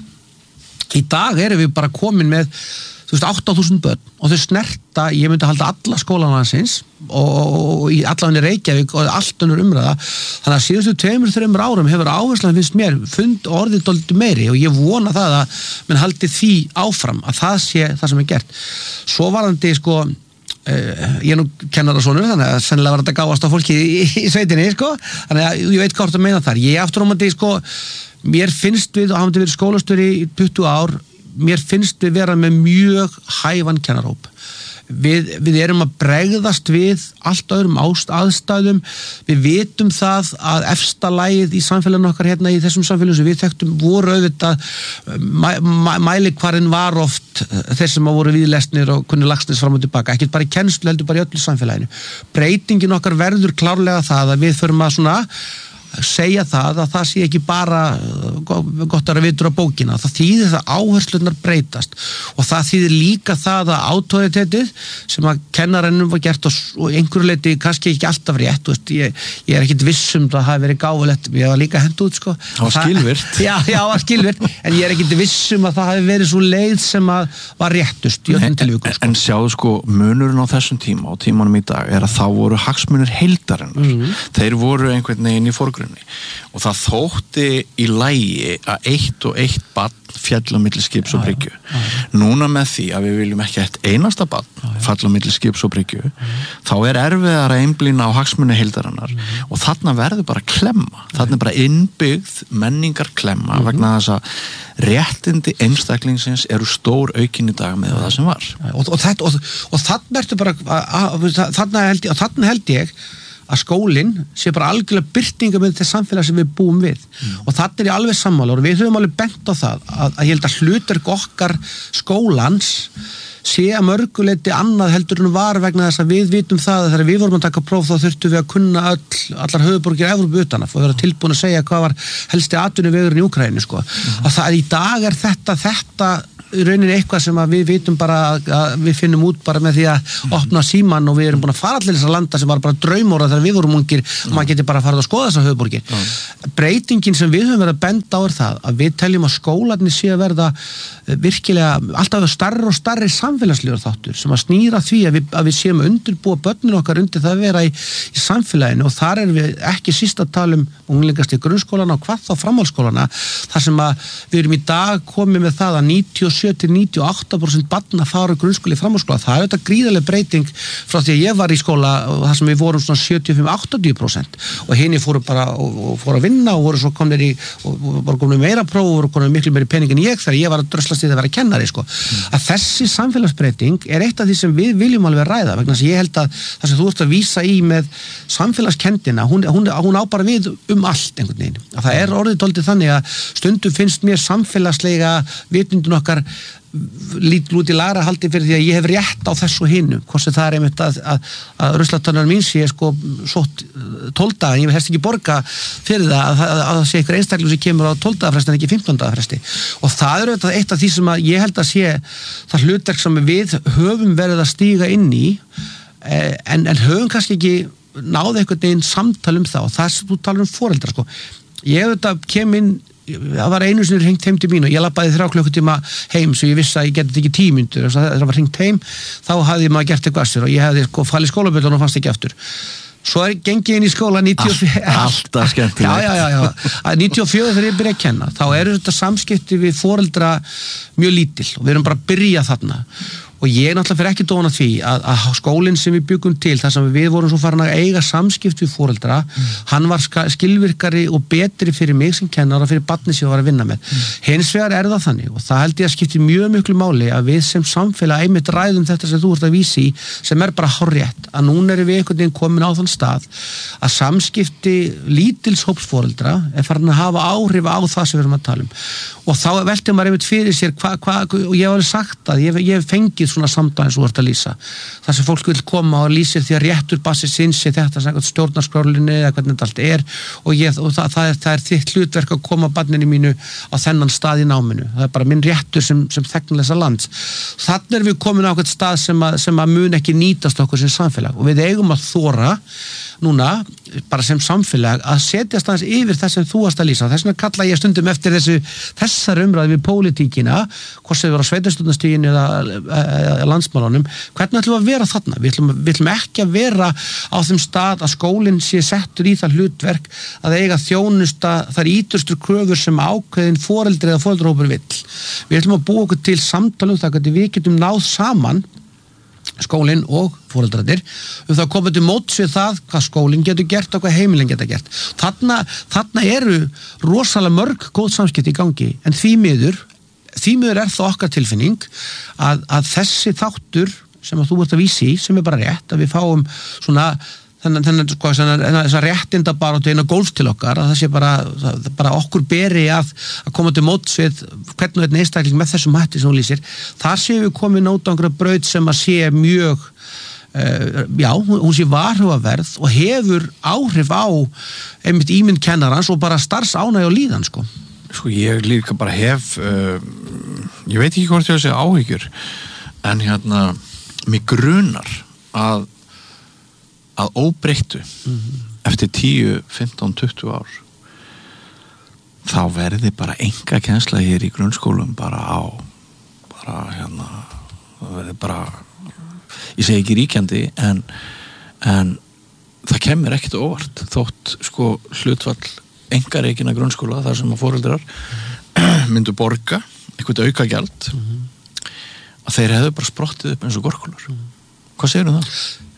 Í dag erum við bara komin með þú veist, átta þúsund börn og þau snerta, ég myndi að halda alla skólanlandsins og, og, og í allavegni Reykjavík og allt önnur umræða þannig að síðustu tveimur, þreimur árum hefur áherslan finnst mér fund orðið dálítið meiri og ég vona það að menn haldi því áfram að það sé það sem er gert. Svo varandi sko Uh, ég er nú kennarasonur þannig að sennilega var þetta gáast á fólki í, í, í sveitinni sko, þannig að ég veit hvað það meina þar ég aftur á mandi sko mér finnst við, og hafum við verið skólastöri í tuttugu ár, mér finnst við vera með mjög hæfan kennarhóp við, við erum að bregðast við allt öðrum ást, aðstæðum við vitum það að efsta lagið í samfélaginu okkar hérna í þessum samfélagum sem við þekktum voru auðvitað mæ, mæ, mælikvarinn var oft þeir sem voru viðlesnir og kunni lagsnes fram og tilbaka, ekkert bara í kennslu heldur bara í öllu samfélaginu. Breytingin okkar verður klárlega það að við förum að svona segja það að það sé ekki bara gott að vitur á bókina, það þýðir það áherslunar breytast og það þýðir líka það að autoritetið sem að kennarannum var gert og einhverju leiti kannski ekki alltaf rétt, veist, ég, ég er ekkit vissum það hafi verið gáfulegt, ég var líka hent út sko. Það var skilvirt já, já, það var skilvirt, en ég er ekkit vissum að það hafi verið svo leið sem að var réttust í öllum tilvíkum sko. En sjáðu sko, munurinn á þessum tíma og tímanum í dag er að þá voru hagsmunir heildarinnar, mm-hmm. þeir voru einhvern veginn í forgrunni og það þótti í lagi stigi að eitt og eitt barn fjall á milli skips og bryggju. Núna með því að við viljum ekki eitt einasta barn fall á milli skips og bryggju, þá er erfiðar að einblína á hagsmuni heildarinnar og þarna verður bara klemma. Þarna er bara innbyggð menningar klemma vegna þess að réttindi einstaklingsins eru stór aukin í dag með það sem var. Og, og, og, og, og þarna ertu bara, þarna held ég, þarna held ég að skólinn sé bara algjörlega byrtinga með þetta samfélag sem við búum við mm. og þarna er ég alveg sammála og við höfum alveg bent á það að, að ég held að hlutverk okkar skólans sé að mörguleiti annað heldur en var vegna þess að við vitum það að þegar við vorum að taka próf þá þurftum við að kunna öll, allar höfuborgir Evrópu utan að vera tilbúin að segja hvað var helsti atvinnuvegurinn í Úkraínu sko. Mm. Og það í dag er þetta þetta rauninni eitthvað sem að við vitum bara að við finnum út bara með því að opna síman og við erum búin að fara allir þessar landa sem var bara draumóra þegar við vorum ungir og maður geti bara farið að skoða þessar höfuborgir. Mm. Breytingin sem við höfum verið að benda á er það að við teljum að skólarnir sé að verða virkilega alltaf starri og starri samfélagslegur þáttur sem að snýra því að við, að við séum að undirbúa börnin okkar undir það að vera í, í samfélaginu og þar erum við ekki síst að tala um unglingast í grunnskólana og hvað þá framhaldsskólana þar sem að við erum í dag komið með það að níutíu og sjö til níutíu og átta prósent barna fara grunnskóli framhaldsskóla. Það er þetta gríðarleg breyting frá því að ég var í skóla og það sem við vorum svona sjötíu og fimm til áttatíu prósent og hinni fóru bara og, og fóru að vinna og voru svo komnir í og voru komin meira próf og voru komin miklu meiri pening en ég þegar ég var að dröslast í það að vera kennari sko. Mm. Að þessi samfélagsbreyting er eitt af því sem við viljum alveg ræða vegna þess að ég held að það sem þú ert að vísa í með samfélagskendina, hún, hún, hún á bara við um allt einhvern veginn. Að það er orðið dálítið þannig að stundum finnst mér samfélagslega vitundin okkar lítil út í lagra haldi fyrir því að ég hef rétt á þessu hinu, hvort sem það er einmitt að, að, að ruslatunnan mín sé sko sótt tólf daga, en ég vil helst ekki borga fyrir það að, að, að það sé einhver einstakling sem kemur á tólf daga fresti en ekki fimmtán daga fresti og það er eitt af því sem að ég held að sé það hlutverk sem við höfum verið að stíga inn í en, en höfum kannski ekki náð einhvern veginn samtal um það og það sem þú talar um foreldra sko. Ég hef þetta kem inn það var einu sinni hringt heim til mín og ég labbaði þrjá klukkutíma heim svo ég vissi að ég geti ekki tíu mínútur þegar það var hringt heim þá hafði maður gert eitthvað sér og ég hefði sko fallið skólabjöldun og fannst ekki aftur svo er gengið inn í skóla níutíu og fjögur alltaf skemmtilegt já, já, já, já. níutíu og fjögur þegar ég byrja að kenna þá eru þetta samskipti við foreldra mjög lítil og við erum bara að byrja þarna og ég náttúrulega fyrir ekki dóna því að, að skólinn sem við byggum til þar sem við vorum svo farin að eiga samskipt við foreldra, mm. hann var skilvirkari og betri fyrir mig sem kennar og fyrir barni sem ég var að vinna með. Mm. Hins vegar er það þannig og það held ég að skipti mjög miklu máli að við sem samfélag einmitt ræðum þetta sem þú ert að vísi í sem er bara hárrétt að núna erum við einhvern veginn komin á þann stað að samskipti lítils hóps foreldra er farin að hafa áhrif á það sem við erum að tala um og þá veltum maður einmitt fyrir sér hva, hva, og ég hef alveg sagt að ég hef fengið svona samtal eins og þú ert að lýsa þar sem fólk vil koma og lýsir því að réttur bassi sinns í þetta stjórnarskrálinni eða hvernig þetta allt er og, ég, og það, það, er, það er þitt hlutverk að koma barninu mínu á þennan stað í náminu það er bara minn réttur sem, sem þegnir þessa lands þannig er við komin á eitthvað stað sem að, sem að mun ekki nýtast okkur sem samfélag og við eigum að þóra núna bara sem samfélag að setjast aðeins yfir það sem þú varst að lýsa þess vegna kalla ég stundum eftir þessu þessar umræði við pólitíkina hvort sem við erum á sveitarstjórnarstiginu eða, eða landsmálunum hvernig ætlum við að vera þarna við ætlum, við ætlum ekki að vera á þeim stað að skólinn sé settur í það hlutverk að eiga þjónusta þar íturstur kröfur sem ákveðin foreldri eða foreldrahópur vill við ætlum að búa okkur til samtalum það hvernig við getum náð saman skólinn og foreldrarnir um það komið til móts við það hvað skólinn getur gert og hvað heimilin getur gert þarna, þarna eru rosalega mörg góð samskipti í gangi en því miður því miður er það okkar tilfinning að, að þessi þáttur sem að þú ert að vísi í sem er bara rétt að við fáum svona þennan, þennan, sko, þessa réttinda bara og eina golf til okkar að það sé bara, það, bara okkur beri að, að koma til móts við hvernig þetta einstakling með þessum hætti sem hún lýsir þar séum við komið nót á einhverja braut sem að sé mjög uh, já, hún sé varhugaverð og hefur áhrif á einmitt ímynd kennarans og bara starfsánægja og líðan sko Sko ég líka bara hef uh, ég veit ekki hvort ég að segja áhyggjur en hérna mig grunar að að óbreyttu mm-hmm. eftir tíu, fimmtán, tuttugu ár þá verði bara enga kennsla hér í grunnskólum bara á bara hérna það verði bara ég segi ekki ríkjandi en, en það kemur ekkert óvart þótt sko hlutfall einkareikina grunnskóla þar sem að foreldrar myndu borga eitthvað auka gjald mm-hmm. að þeir hefðu bara sprottið upp eins og gorkular mm. Hvað segir um það?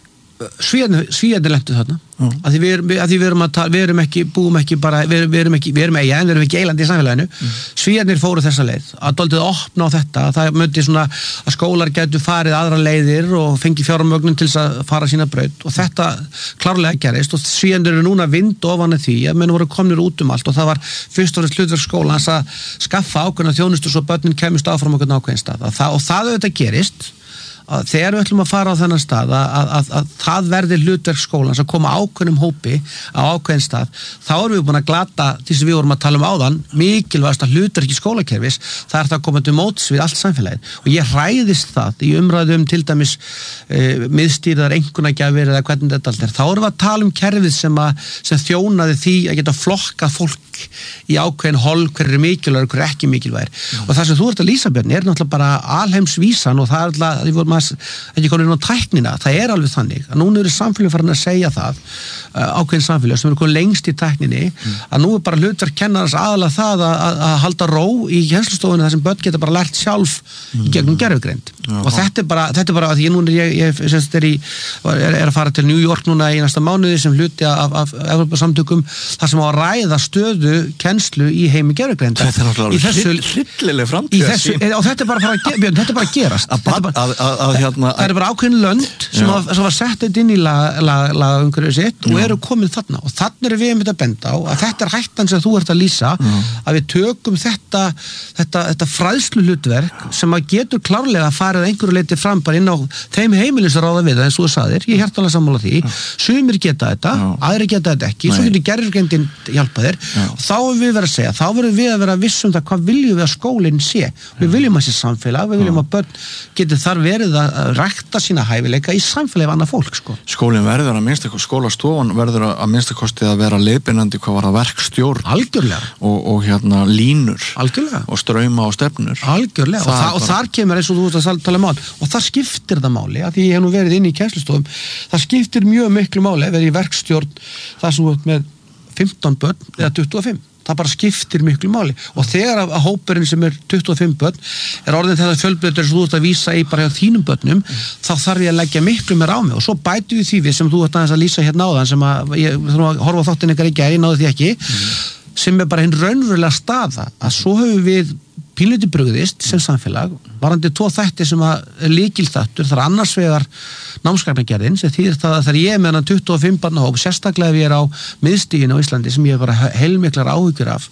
Svíjarnir lentu þarna mm. að því við erum, að því við erum að tala, við erum ekki búum ekki bara, við erum, við erum ekki, við erum eiga en við erum ekki eilandi í samfélaginu mm. Svíjarnir fóru þessa leið, að doldið opna á þetta það myndi svona að skólar getur farið aðra leiðir og fengi fjármögnun til þess að fara sína braut og þetta klárlega gerist og Svíjarnir eru núna vind ofan því að menn voru komnir út um allt og það var fyrst og fremst hlutverk skólans að skaffa ákveðna þjónustu svo börnin kemist áfram ákveðna ákveðin stað og það, og það auðvitað gerist að þegar við ætlum að fara á þennan stað að, að, að, að það verði hlutverk skólans að koma ákveðnum hópi á ákveðin stað þá erum við búin að glata því sem við vorum að tala um áðan mikilvægast að hlutverki skólakerfis það er það að koma til móts við allt samfélagið og ég hræðist það í umræðu um til dæmis e, miðstýrðar einkunnagjafir eða hvernig þetta allt er þá erum við að tala um kerfið sem, að, sem þjónaði því að geta flokkað fólk í ákveðin hol hver er mikilvægur, hver er ekki mikilvægir mm. og það sem þú ert að lýsa Björn er náttúrulega bara alheimsvísan og það er alltaf, því vorum að ekki komin inn á tæknina, það er alveg þannig að núna eru samfélög farin að segja það uh, ákveðin samfélög sem eru komin lengst í tækninni mm. að nú er bara hlutverk kennarans aðalega það að, að, að halda ró í kennslustofunni þar sem börn geta bara lært sjálf mm. í gegnum gerfugreind og þetta er bara, þetta er bara að ég núna ég, ég, ég er, í, er, er að fara til New York núna í næsta mánuði sem hluti af, af Evrópusamtökum þar sem á að ræða stöðu kennslu í heimi gerfugreind þetta er náttúrulega hryllileg framtíð og þetta er bara að, fara, Björn, þetta er bara að gerast að, bara, að, að, að, hérna, það er bara ákveðin lönd sem, að, sem var sett þetta inn í lagaumhverfið sitt og eru komið þarna og þannig er við um þetta að benda á að þetta er hættan sem þú ert að lýsa Já. Að við tökum þetta, þetta, þetta fræðslu hlutverk sem að getur klárlega að farið einhverju leiti fram bara inn á þeim heimilin sem ráða við það eins og þú sagðir, ég er hjartanlega sammála því sumir geta þetta, Já. Aðrir geta þetta ekki Nei. Svo getur gerfugreindin hjálpa þér og þá erum við verið að segja, þá verðum við að vera vissum það hvað viljum við að skólinn sé við viljum að sé samfélag, við viljum að börn geti þar verið að rækta sína hæfileika í samfélagi af annað fólk sko. Skólinn verður að minnsta skólastofan verður að minnsta kosti að vera leiðbeinandi hvað var að verkstjórn algjörlega og, og hérna línur algjörlega og strauma og stefnur algjörlega og, það, og bara... þar kemur eins og þú veist að tala um og það skiptir það máli að því ég hef nú verið inn í kennslustofum það skiptir mjög miklu máli að vera í verkstjórn það sem þú veist með fimmtán börn eða tuttugu og fimm það bara skiptir miklu máli og þegar að hópurinn sem er tuttugu og fimm börn er orðin þetta fjölbreyttur sem þú ert að vísa í bara hjá þínum börnum mm. þá þarf ég að leggja miklu meira á mig og svo bætu við því við sem þú ert aðeins að lýsa hérna áðan sem að ég þarf að horfa á þáttin ykkar í gær, ég náði því ekki mm. sem er bara hinn raunverulega staða að svo höfum við pínlítið brugðist sem samfélag varandi tvo þætti sem að lykilþættur þar annars vegar námsgagnagerðin sem þýðir það að þegar ég er með hann tuttugu og fimm barna hóp sérstaklega ef ég er á miðstiginu á Íslandi sem ég er bara heilmiklar áhyggjur af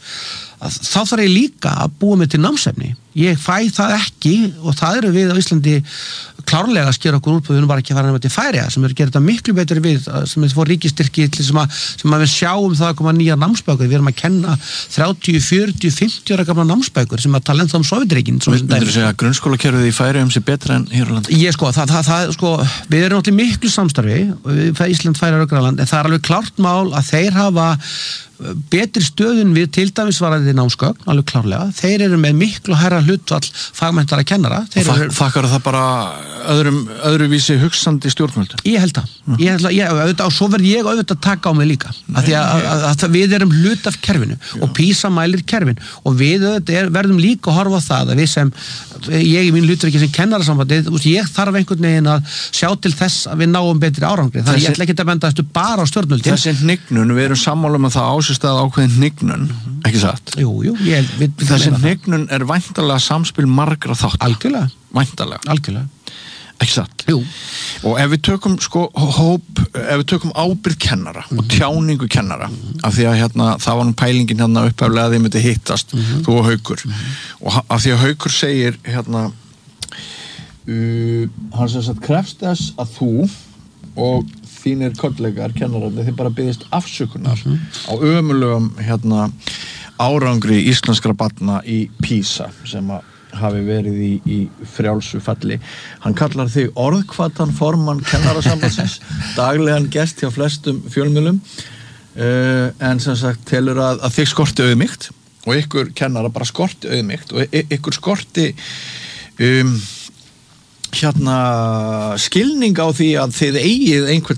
þá þarf ég líka að búa mig til námsefni ég fæ það ekki og það eru við á Íslandi klárlega að skera okkur út við erum bara ekki að fara nefnir til Færeyja sem eru að gera þetta miklu betur við sem er fór ríkistyrki sem að, sem að við sjáum það að koma nýja námsbækur við erum að kenna þrjátíu, fjörutíu, fimmtíu ára gamla námsbækur sem að tala ennþá um Sovétríkin Myndur þú segja að grunnskólakerfið í Færeyjum sé betra en hér á landi? Ég sko, það, það, það, sko við erum náttúrulega miklu samstarfi Ísland, Færeyjar og Grænland en það er alveg klárt mál að þeir hafa betri stöðun við til dæmis varðið námsgögn, alveg klárlega þeir eru með miklu hærra hlutfall fagmenntara kennara Þak, Þakkar það bara öðrum, öðruvísi hugsandi stjórnvöldum? Ég held það, mm. ég held að ég, auðvitað, og svo verð ég auðvitað að taka á mig líka Nei, að því að, að, að, að við erum hlut af kerfinu Já. Og PISA mælir kerfin og við er, verðum líka að horfa á það að við sem, ég í mín hlutverki sem kennarasambandið, ég þarf einhvern veginn að sjá til þess að við náum betri árangri þannig Þessi, ég ætla ekki að benda þessu bara á stjórnvöldin Þessi hnignun, við erum sammála um að það ásistað ákveðin hnignun, mm-hmm. ekki satt? Jú, jú, ég við, við Þessi hnignun er væntanlega samspil margra þátt Algjörlega Væntanlega Algjörlega Ekki satt? Jú Og ef við tökum sko hóp, ef við tökum ábyrgð kennara mm-hmm. og tjáningu kennara mm-hmm. af því að hérna, það var nú pælingin hérna upphaflega að þið myndi hittast, mm-hmm. þú og Haukur mm-hmm. og af því að Haukur segir hérna uh, hann sem sagt krefst þess að þú og þínir kollegar, kennararnir, þið bara byggðist afsökunar mm-hmm. á ömurlegum hérna árangri íslenskra barna í PISA sem að hafi verið í, í frjálsu falli. Hann kallar þig orðhvatan formann kennarasambandsins, daglegan gest hjá flestum fjölmiðlum uh, en sem sagt telur að, að þig skorti auðmýkt og ykkur kennara bara skorti auðmýkt og ykkur skorti um, hérna skilning á því að þið eigið einhvern þátt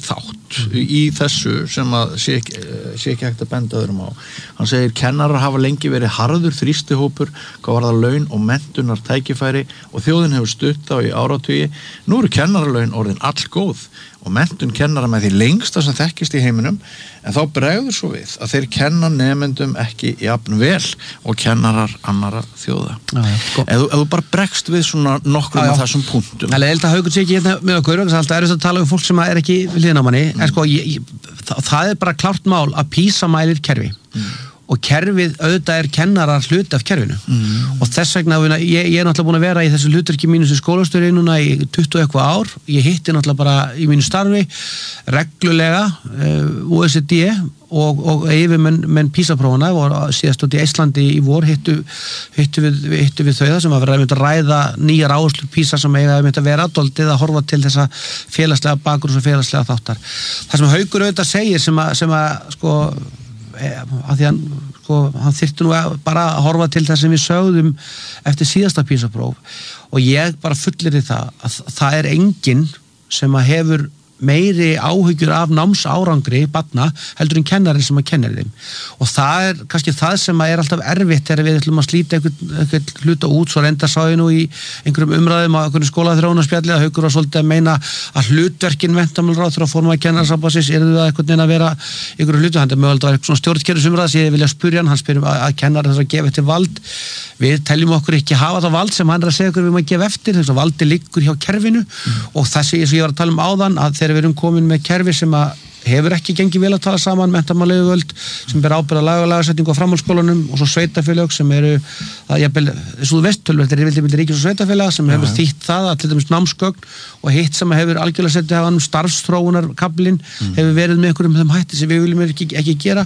punkt í þessu sem að sé ekki, sé ekki hægt að benda öðrum á. Hann segir, kennarar hafa lengi verið harður þrýstihópur hvað varðar laun og menntunar tækifæri og þjóðin hefur stutt á í áratugi. Nú eru kennaralaun orðin allgóð og menntun kennara með því lengsta sem þekkist í heiminum, en þá bregður svo við að þeir kenna nemendum ekki jafn vel og kennarar annara þjóða. Já, já, ef, ef þú bara bregst við svona nokkrum af þessum punktum. Það er held að Haukur sé ekki hérna með okkur, það er alltaf erfitt að tala um fólk sem er ekki við hliðina á manni, mm. en sko, ég, ég, það, það er bara klárt mál að PISA mælir kerfi. Mm. Og kerfið auðvitað er kennarar hluti af kerfinu mm. og þess vegna, ég, ég er náttúrulega búin að vera í þessu hlutverki mínu sem skólastjóri núna í tuttugu eitthvað ár, ég hitti náttúrulega bara í mínu starfi reglulega uh, O E C D og, og yfir menn, menn PISA-prófana og síðast út í Íslandi í vor hittu, hittu, við, hittu við þau það sem að vera að ræða nýjar áherslur PISA sem eiga að vera aðdoldið að horfa til þessa félagslega bakgrunns og félagslega þáttar. Það sem Haukur auðvitað segir sem að, sem að sko að því hann, sko, hann þyrfti nú bara að horfa til það sem við sögðum eftir síðasta PISA-próf og ég bara fullir í það að það er enginn sem að hefur meiri áhyggjur af námsárangri barna heldur en kennarinn sem að kennir þeim og það er kannski það sem að er alltaf erfitt þegar við ætlum að slíta einhvern, einhvern hluta út, svo reyndar sá ég nú í einhverjum umræðum á einhverjum skólaþróunarspjalli að Haukur var svolítið að meina að hlutverkin menntamálaráðherra og formaður kennarasambandsins eru það einhvern veginn að vera einhverju hlutu, hann er mögulega að vera eitthvað svona stjórnkerfisumræða sem ég vilja spyrja hann, hann spyr um að, að kennar þess að gefa eftir vald við teljum okkur ekki hafa það vald sem hann er að segja okkur við maður gefa eftir, þess að valdi liggur hjá kerfinu mm. og þessi eins og ég var að tala um áðan að þegar við erum komin með kerfi sem að hefur ekki gengið vel að tala saman menntamálayfirvöld sem ber ábyrgð á lag- og lagasetningu á framhaldsskólunum og svo sveitafélög sem eru að jafnvel, eins og þú veist tölvöld er yfirleitt milli ríkis og sveitafélag sem hefur þýtt það að til dæmis námsgögn og hitt sem hefur algjörlega setið hafa um starfsþróunarkablinn mm. hefur verið með einhverjum þeim hætti sem við viljum ekki, ekki gera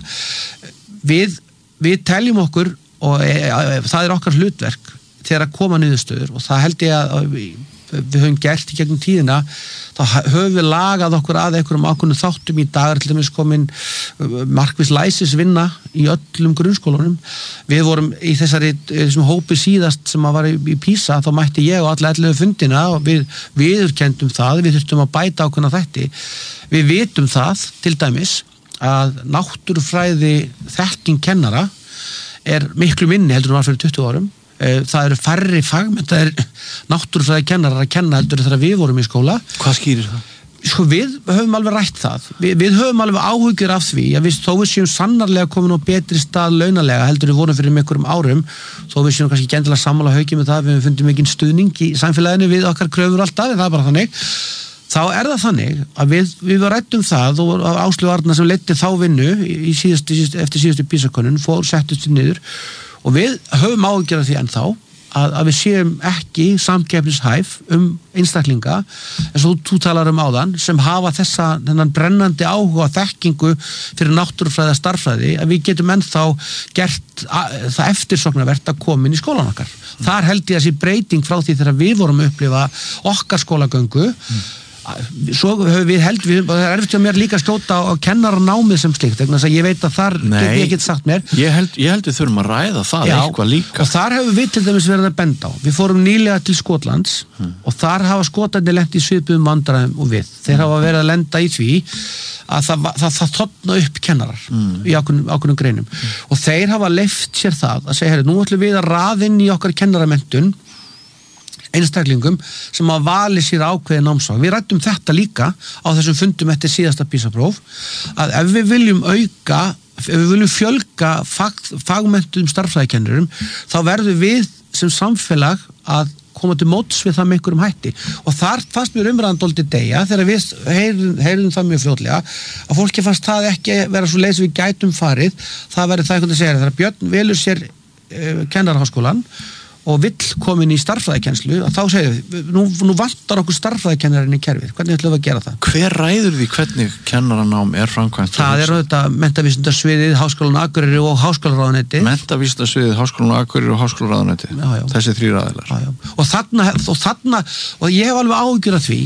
við, við teljum okkur og e, e, það er okkar hlutverk þegar að koma niðurstöður og það held ég að, að við höfum gert í gegnum tíðina þá höfum við lagað okkur að einhverjum ákveðnum þáttum í dag til dæmis komin markviss læsisvinna í öllum grunnskólunum við vorum í þessari þessum hópi síðast sem að var í, í PISA þá mætti ég og alla ellefu fundina og við viðurkenndum það, við þurftum að bæta ákveðna þætti við vitum það til dæmis að náttúrufræði þekking kennara er miklu minni heldur en var fyrir tuttugu árum það eru færri fagmenntaðir náttúrufræði kennarar að kenna heldur þegar við vorum í skóla. Hvað skýrir það? Sko við höfum alveg rætt það við, við höfum alveg áhyggjur af því að við þó við séum sannarlega komin á betri stað launalega heldur við vorum fyrir einhverjum árum þó við séum kannski ekki endilega sammála Hauki með það við fundum ekki stuðning í samfélaginu við okkar kröfur alltaf, en það er bara þannig þá er það þannig að við, við rættum það og Áslaug Arna sem leiddi þá vinnu í síðustu, eftir síðustu PISA-könnun fór settust við niður og við höfum áhyggjur af því ennþá að, að við séum ekki samkeppnishæf um einstaklinga eins og þú talar um áðan sem hafa þessa þennan brennandi áhuga þekkingu fyrir náttúrufræði og starffræði að við getum ennþá gert að, það eftirsóknarvert að koma inn í skólan okkar. Mm. Þar held ég að þessi breyting frá því þegar við vorum að upplifa okkar skólagöngu mm. svo höfum við held við, það er erfitt hjá mér líka að skjóta á kennaranámið sem slíkt, þannig að ég veit að þar Nei, get ég get sagt mér ég held, ég held við þurfum að ræða það Já, eitthvað líka og þar hefur við til dæmis verið að benda á við fórum nýlega til Skotlands hmm. og þar hafa Skotandi lent í svipuðum vandræðum og við, þeir hmm. hafa verið að lenda í því að það, það, það þotna upp kennarar hmm. í ákveðnum, ákveðnum greinum hmm. og þeir hafa leyft sér það að segja, herri, nú ætlum við að raða inn í okkar kennaramenntun einstaklingum sem að vali sér ákveðin námsfag. Við rættum þetta líka á þessum fundum eftir síðasta PISA-próf að ef við viljum auka, ef við viljum fjölga fag, fagmenntum starffræðikennurum þá verður við sem samfélag að koma til móts við það með einhverjum hætti og þar fannst mér umræðan dálítið deyja þegar við heyrðum, heyrðum það mjög fljótlega að fólki fannst það ekki vera svo leið sem við gætum farið, það verður það einhvern að segja þegar Björn velur sér uh, kennaraháskólan og vill komin í starffræðikennslu þá segir við, nú, nú vantar okkur starffræðikennarinn í kerfið, hvernig ætlum við að gera það? Hver ræður því hvernig kennaranám er framkvæmt? Það er þetta menntavísindasviðið, Háskólann á Akureyri og Háskólaráðuneyti Menntavísindasviðið, Háskólann á Akureyri og Háskólaráðuneyti þessi þrír aðilar já, já. Og þarna, og þarna og ég hef alveg áhyggjur af því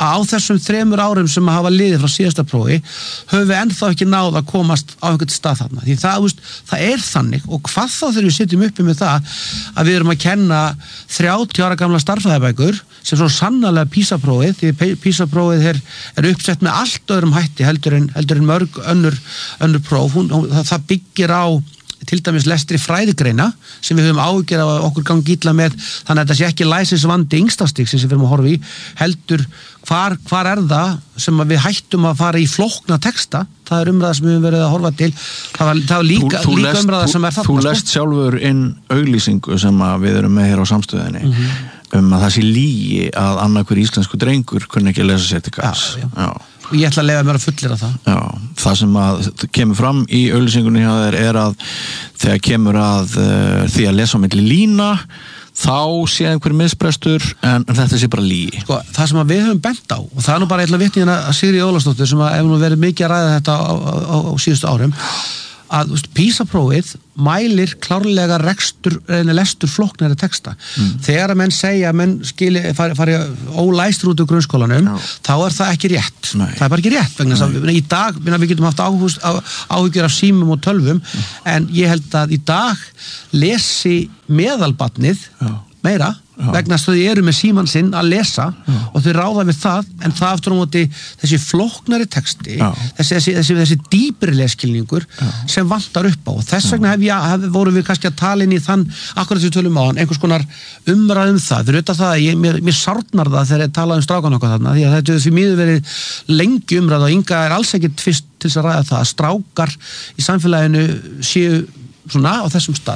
á þessum þremur árum sem hafa liðið frá síðasta prófi höfum við ennþá ekki náð að komast á einhvern stað þarna, því það, veist, það er þannig og hvað þá þegar við sitjum uppi með það að við erum að kenna þrjátíu ára gamla starffræðibækur sem svo sannarlega PISA-prófið, því PISA-prófið er, er uppsett með allt öðrum hætti heldur en, heldur en mörg önnur, önnur próf, hún, það, það byggir á til dæmis lestri fræðigreina sem við höfum áhyggjur af að okkur gangi illa með, þannig að þetta sé ekki læsisvandi yngstastigsins sem við erum að horfa í, heldur hvar, hvar er það sem að við hættum að fara í flókna texta, það er umræða sem við höfum verið að horfa til, það var, það var líka, þú, þú líka lest, umræða sem er þarna. Þú lest sjálfur inn auglýsingu sem að við erum með hér á samstöðinni mm-hmm. um að það sé lygi að annarkur íslensku drengur kunni ekki að lesa sér til gagns. Já, já. Og ég ætla að leyfa mér að fullera það. Já, það sem að kemur fram í auglýsingunni hjá þér er að þegar kemur að uh, því að lesa á milli lína þá sé einhver misbrestur en, en þetta sé bara lygi. Sko, það sem að við höfum bent á og það er nú bara eitthvað vitni að Sigríður Ólafsdóttir sem að hefur nú verið mikið að ræða þetta á, á, á, á síðustu árum að PISA-prófið mælir klárlega rekstur, lestur flóknari texta. Mm. Þegar að menn segja að menn skili, fari, fari ólæstur út úr grunnskólanum, no. þá er það ekki rétt. Nei. Það er bara ekki rétt. Vegna að, í dag, við getum haft áhugst, á, áhyggjur af símum og tölvum, mm. en ég held að í dag lesi meðalbarnið no. meira, Já. Vegna að þau eru með símann sinn að lesa Já. Og þau ráða við það, en það aftur á móti þessi flóknari texti, þessi, þessi, þessi, þessi dýpri leskilningur Já. Sem vantar upp á og þess vegna hef ég, hef, voru við kannski að tala inn í þann, akkurat sem við tölum á hann, einhvers konar umræðum það, fyrir auðvitað það að ég, mér, mér sárnar það þegar ég tala um strákan okkar þarna, því að þetta er því miður verið lengi umræð og Inga er alls ekkit fyrst til þess að ræða það að strákar í samfélaginu séu svona á þessum stað